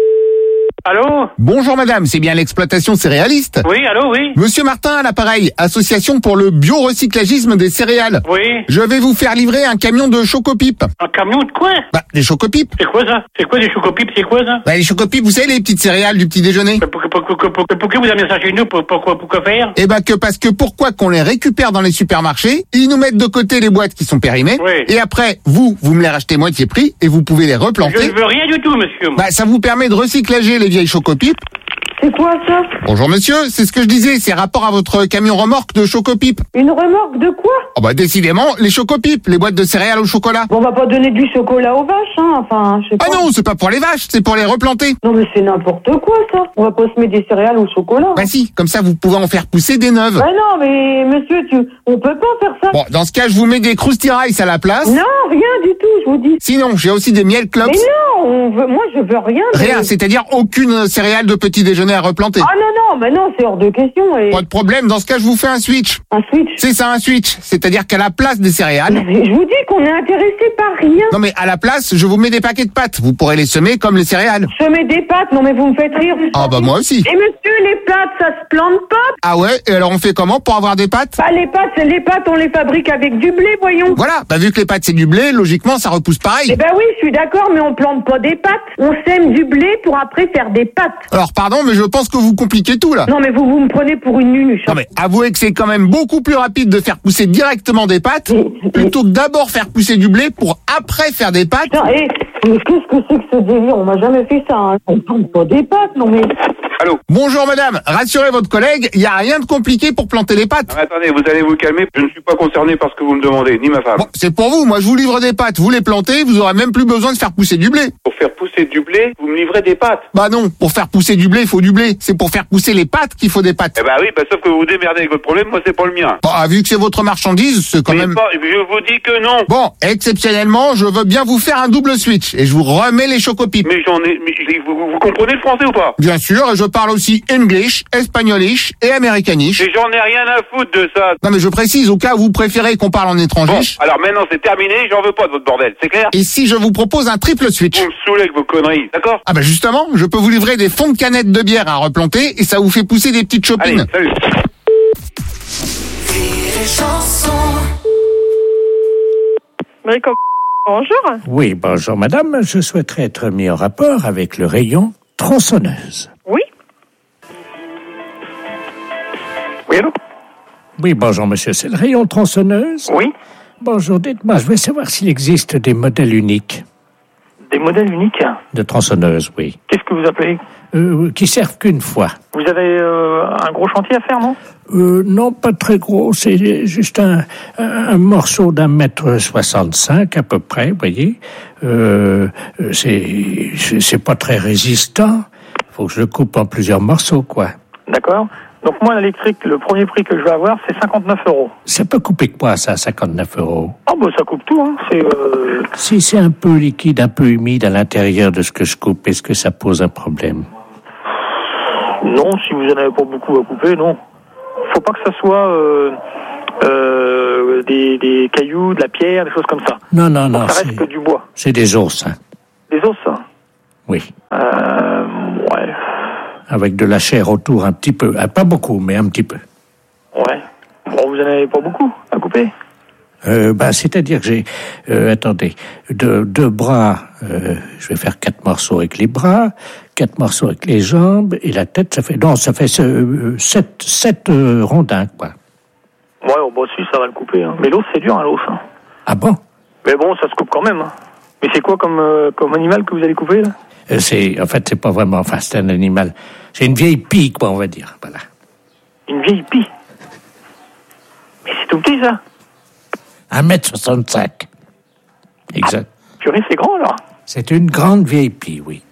Allô? Bonjour madame, c'est bien l'exploitation céréaliste? Oui, allô, oui. Monsieur Martin à l'appareil, association pour le biorecyclagisme des céréales. Oui. Je vais vous faire livrer un camion de chocopipes. Un camion de quoi? Bah, des chocopipes. C'est quoi ça? C'est quoi des chocopipes? C'est quoi ça? Bah, les chocopipes, vous savez, les petites céréales du petit déjeuner. Pourquoi, pourquoi, pourquoi, pourquoi vous amenez ça chez nous? Pour- Pourquoi, pourquoi faire? Eh bah que parce que pourquoi qu'on les récupère dans les supermarchés, ils nous mettent de côté les boîtes qui sont périmées, Oui. et après, vous, vous me les rachetez moitié prix, et vous pouvez les Je replanter. ne veux rien du tout, monsieur. moi. Bah, ça vous permet de recyclager les vieilles chocopipes. C'est quoi ça? Bonjour monsieur, c'est ce que je disais, c'est rapport à votre camion remorque de chocopipes. Une remorque de quoi? Oh bah décidément, les chocopipes, les boîtes de céréales au chocolat. Bon, on va pas donner du chocolat aux vaches, hein. Enfin, je sais pas. Ah non, c'est pas pour les vaches, c'est pour les replanter. Non, mais c'est n'importe quoi, ça. On va pas se mettre des céréales au chocolat. Bah si, comme ça vous pouvez en faire pousser des neuves. Bah non, mais monsieur, tu, on peut pas faire ça. Bon, dans ce cas, je vous mets des Krusty Rice à la place. Non, rien du tout, je vous dis. Sinon, j'ai aussi des miel clops. Mais non, on veut, moi, je veux rien. de- Rien, c'est-à-dire aucune céréale de petit déjeuner à replanter. Ah non, non, mais non, c'est hors de question. Et... Pas de problème, dans ce cas, je vous fais un switch. Un switch? C'est ça, un switch. C'est-à-dire qu'à la place des céréales... Mais je vous dis qu'on est intéressé par rien. Non mais à la place, je vous mets des paquets de pâtes. Vous pourrez les semer comme les céréales. Semer des pâtes, non mais vous me faites rire. Ah bah moi aussi. Et monsieur, les pâtes, ça se plante pas? Ah ouais, et alors on fait comment pour avoir des pâtes? Bah les pâtes, c'est les pâtes, on les fabrique avec du blé, voyons. Voilà, bah vu que les pâtes c'est du blé, logiquement ça repousse pareil. Eh ben oui, je suis d'accord, mais on plante pas des pâtes. On sème du blé pour après faire des pâtes. Alors pardon, mais je pense que vous compliquez tout là. Non mais vous, vous me prenez pour une nunuche. Non mais avouez que c'est quand même beaucoup plus rapide de faire pousser directement des pâtes plutôt que d'abord faire pousser du blé pour après faire des pâtes. Putain, eh, mais qu'est-ce que c'est que ce délire? On m'a jamais fait ça, hein. On plante pas des pâtes, non mais... Allô. Bonjour madame, rassurez votre collègue, il n'y a rien de compliqué pour planter les pâtes. Non, mais attendez, vous allez vous calmer, je ne suis pas concerné par ce que vous me demandez, ni ma femme. Bon, c'est pour vous, moi je vous livre des pâtes, vous les plantez, vous aurez même plus besoin de faire pousser du blé. Pour faire pousser du blé, vous me livrez des pâtes. Bah non, pour faire pousser du blé, il faut du blé. C'est pour faire pousser les pâtes qu'il faut des pâtes. Eh bah oui, bah sauf que vous vous démerdez avec votre problème, moi c'est pas le mien. Bon, vu que c'est votre marchandise, c'est quand mais même... Pas, je vous dis que non. Bon, exceptionnellement, je veux bien vous faire un double switch et je vous remets les chocopipes. Mais j'en ai... Mais vous, vous comprenez le français ou pas? Bien sûr, et je parle aussi English, Espagnolish et Americanish. Mais j'en ai rien à foutre de ça. Non mais je précise, au cas où vous préférez qu'on parle en étranger. Bon, alors maintenant c'est terminé, j'en veux pas de votre bordel, c'est clair? Et si je vous propose un triple switch? Vous me saoulez avec vos conneries, d'accord? Ah bah justement, je peux vous livrer des fonds de canettes de bière à replanter et ça vous fait pousser des petites chopines. Allez, salut. Brico, bonjour. Oui, bonjour madame. Je souhaiterais être mis en rapport avec le rayon tronçonneuse. Oui. Oui, allô? Oui, bonjour monsieur. C'est le rayon tronçonneuse? Oui. Bonjour, dites-moi, je veux savoir s'il existe des modèles uniques. Des modèles uniques? De tronçonneuse, oui. Qu'est-ce que vous appelez? Euh, qui servent qu'une fois. Vous avez euh, un gros chantier à faire, non? Euh, non, pas très gros. C'est juste un, un morceau d'un mètre soixante-cinq à peu près, vous voyez. Euh, c'est, c'est pas très résistant. Faut que je le coupe en plusieurs morceaux, quoi. D'accord. Donc moi, l'électrique, le premier prix que je vais avoir, c'est cinquante-neuf euros. Ça peut couper quoi, ça, cinquante-neuf euros? Ah bah ça coupe tout, hein. C'est... Euh... Si c'est un peu liquide, un peu humide à l'intérieur de ce que je coupe, est-ce que ça pose un problème? Non, si vous en avez pas beaucoup à couper, non. Faut pas que ça soit euh, euh, des, des cailloux, de la pierre, des choses comme ça. Non, non, non. Ça reste que du bois. C'est des os, hein. Des os, ça? Oui. Euh... Ouais. Avec de la chair autour un petit peu. Pas beaucoup, mais un petit peu. Ouais. Bon, vous en avez pas beaucoup à couper? Euh, bah, c'est-à-dire que j'ai... Euh, attendez. Deux, deux bras, euh, je vais faire quatre morceaux avec les bras, quatre morceaux avec les jambes, et la tête, ça fait... Non, ça fait euh, sept, sept euh, rondins, quoi. Ouais, au bout si, ça va le couper. Hein. Mais l'os, c'est dur, hein, l'os. Hein. Ah bon? Mais bon, ça se coupe quand même. Hein. Mais c'est quoi comme, euh, comme animal que vous allez couper, là? euh, c'est, en fait, c'est pas vraiment... Enfin, c'est un animal... C'est une vieille pie, quoi, on va dire. Voilà. Une vieille pie? Mais c'est tout petit, ça? un mètre soixante-cinq. Exact. Ah, purée, c'est grand, alors? C'est une grande vieille pie, oui.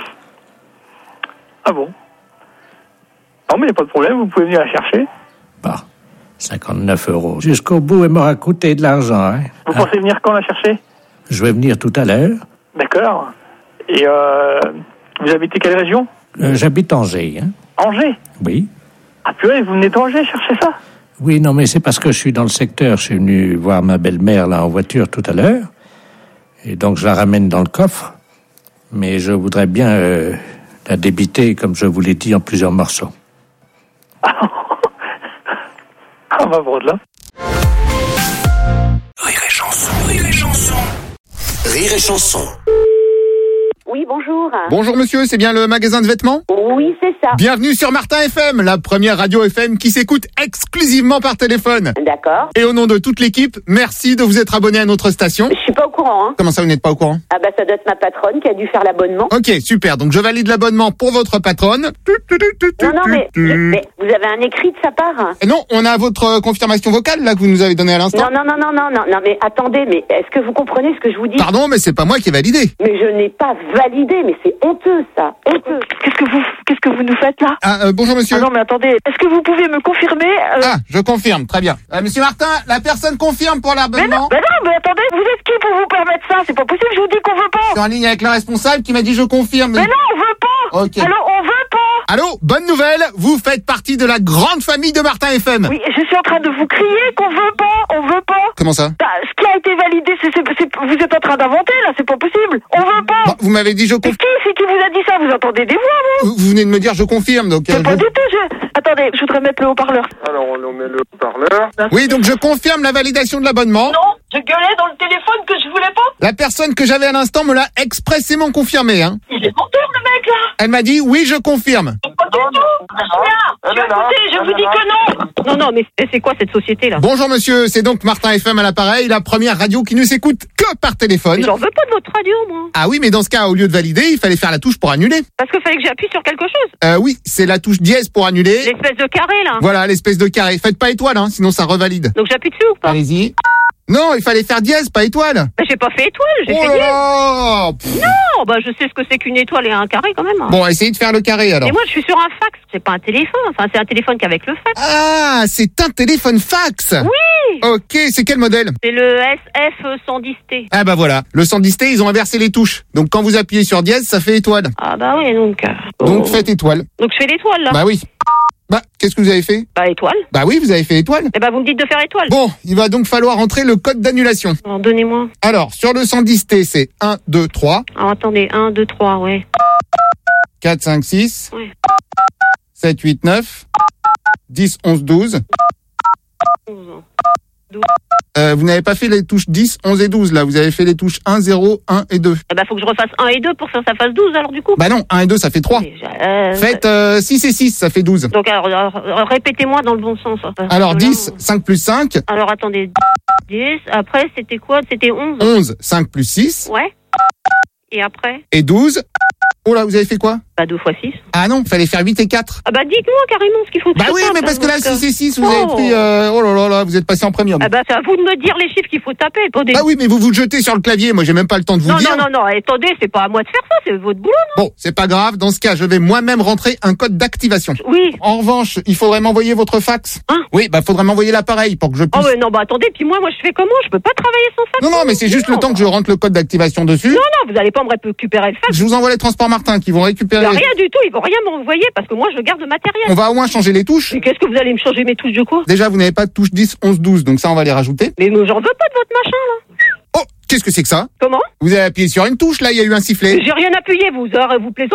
Ah bon? Non, mais il n'y a pas de problème, vous pouvez venir la chercher. Bon, cinquante-neuf euros. Jusqu'au bout, elle m'aura coûté de l'argent, hein. Vous hein? pensez venir quand la chercher? Je vais venir tout à l'heure. D'accord. Et euh, vous habitez quelle région? Euh, j'habite Angers, hein. Angers? Oui. Ah purée, vous venez d'Angers chercher ça? Oui, non, mais c'est parce que je suis dans le secteur. Je suis venu voir ma belle-mère, là, en voiture tout à l'heure. Et donc, je la ramène dans le coffre. Mais je voudrais bien euh, la débiter, comme je vous l'ai dit, en plusieurs morceaux. Ah, bah, bon, là. Rire et chanson, rire et chanson. Rire et chanson. Oui, bonjour. Bonjour monsieur, c'est bien le magasin de vêtements? Oui, c'est ça. Bienvenue sur Martin F M, la première radio F M qui s'écoute exclusivement par téléphone. D'accord. Et au nom de toute l'équipe, merci de vous être abonné à notre station. Je suis pas au courant, hein. Comment ça, vous n'êtes pas au courant? Ah bah ça doit être ma patronne qui a dû faire l'abonnement. Ok, super, donc je valide l'abonnement pour votre patronne. Non, non, mais, mais vous avez un écrit de sa part? Et non, on a votre confirmation vocale, là, que vous nous avez donnée à l'instant. Non, non, non, non, non, non, non, mais attendez, mais est-ce que vous comprenez ce que je vous dis? Pardon, mais c'est pas moi qui ai validé. Mais je n'ai pas validé, mais c'est honteux, ça, honteux. Qu'est-ce que vous, qu'est-ce que vous nous faites là? Ah, euh, bonjour monsieur. Ah non, mais attendez, est-ce que vous pouvez me confirmer euh... Ah, je confirme, très bien. Euh, monsieur Martin, la personne confirme pour l'abonnement. Mais non, mais non, mais attendez, vous êtes qui pour vous permettre ça? C'est pas possible, je vous dis qu'on veut pas. Je suis en ligne avec le responsable qui m'a dit je confirme. Mais non, on veut pas. Ok. Alors, on veut pas. Allô, bonne nouvelle, vous faites partie de la grande famille de Martin F M. Oui, je suis en train de vous crier qu'on veut pas, on veut pas. Comment ça? Bah, ce qui a été validé, c'est, c'est, c'est, vous êtes en train d'inventer là, c'est pas possible. On veut pas. Bon, vous m'avez dit je confirme. Qui c'est qui vous a dit ça? Vous entendez des voix, vous? Vous venez de me dire je confirme, donc... C'est euh, pas je... du tout, je... Attendez, je voudrais mettre le haut-parleur. Alors, on met le haut-parleur. Oui, donc je confirme la validation de l'abonnement. Non, je gueulais dans le téléphone que je voulais pas. La personne que j'avais à l'instant me l'a expressément confirmé, hein. Il est menteur, le mec, là. Elle m'a dit oui, je confirme. Pas du tout. Là, je, écoutez, je vous dis que non. Non, non, mais c'est quoi cette société-là? Bonjour monsieur, c'est donc Martin F M à l'appareil, la première radio qui ne s'écoute que par téléphone. Mais j'en veux pas de votre radio, moi. Ah oui, mais dans ce cas, au lieu de valider, il fallait faire la touche pour annuler. Parce qu'il fallait que j'appuie sur quelque chose. Euh, oui, c'est la touche dièse pour annuler. L'espèce de carré, là. Voilà, l'espèce de carré. Faites pas étoile, hein, sinon ça revalide. Donc j'appuie dessus ou pas? Allez-y. Non, il fallait faire dièse, pas étoile. Bah, j'ai pas fait étoile, j'ai oh fait là dièse. Non, bah je sais ce que c'est qu'une étoile et un carré quand même. Bon, essayez de faire le carré alors. Et moi je suis sur un fax, c'est pas un téléphone, enfin c'est un téléphone qu'avec le fax. Ah, c'est un téléphone fax. Oui. Ok, c'est quel modèle? C'est le S F cent dix T. Ah bah voilà, le cent dix T, ils ont inversé les touches. Donc quand vous appuyez sur dièse, ça fait étoile. Ah bah oui, donc... Euh... Donc faites étoile. Donc je fais l'étoile là. Bah oui. Bah, qu'est-ce que vous avez fait? Bah, étoile. Bah oui, vous avez fait étoile. Eh bah, vous me dites de faire étoile. Bon, il va donc falloir entrer le code d'annulation. Alors, donnez-moi. Alors, sur le cent dix T, c'est un, deux, trois. Alors, attendez, un, deux, trois, ouais. quatre, cinq, six. Ouais. sept, huit, neuf. dix, onze, douze. onze, douze. Euh, vous n'avez pas fait les touches dix, onze et douze, là. Vous avez fait les touches un, zéro, un et deux. Eh bah, faut que je refasse un et deux pour que ça fasse douze, alors, du coup. Bah non, un et deux, ça fait trois. Euh... Faites euh, six et six, ça fait douze. Donc, alors, alors répétez-moi dans le bon sens. Alors, dix, cinq plus cinq. Alors, attendez. dix, après, c'était quoi? C'était onze. onze, cinq plus six. Ouais. Et après? Et douze. Oh là, vous avez fait quoi? Bah, deux fois six. Ah non, fallait faire huit et quatre. Ah bah, dites-moi carrément ce qu'il faut que Bah je oui, tape, mais parce que là, donc, six et six, vous oh. avez pris, euh, oh là là là, vous êtes passé en premium. Ah bah, c'est à vous de me dire les chiffres qu'il faut taper. Attendez. Ah oui, mais vous vous jetez sur le clavier, moi j'ai même pas le temps de vous non, dire. Non, non, non, attendez, c'est pas à moi de faire ça, c'est votre boulot, non? Bon, c'est pas grave, dans ce cas, je vais moi-même rentrer un code d'activation. Oui. En revanche, il faudrait m'envoyer votre fax. Hein? Oui, bah faudrait m'envoyer l'appareil pour que je puisse... Oh ouais, non, bah attendez, puis moi, moi je fais comment? Je peux pas travailler sans fax. Non, non, mais c'est juste non. le temps que je rentre le code d'activation dessus. Non, non, vous allez pas me récupérer le fax. Je vous envoie les transports Martin qui vont récupérer... Bah, rien du tout, ils vont rien m'envoyer parce que moi je garde le matériel. On va au moins changer les touches. Mais qu'est-ce que vous allez me changer mes touches de quoi? Déjà, vous n'avez pas de touche dix, onze, douze, donc ça on va les rajouter. Mais, mais j'en veux pas de votre machin là. Oh, qu'est-ce que c'est que ça? Comment? Vous avez appuyé sur une touche, là, il y a eu un sifflet. J'ai rien appuyé, vous, vous plaisantez.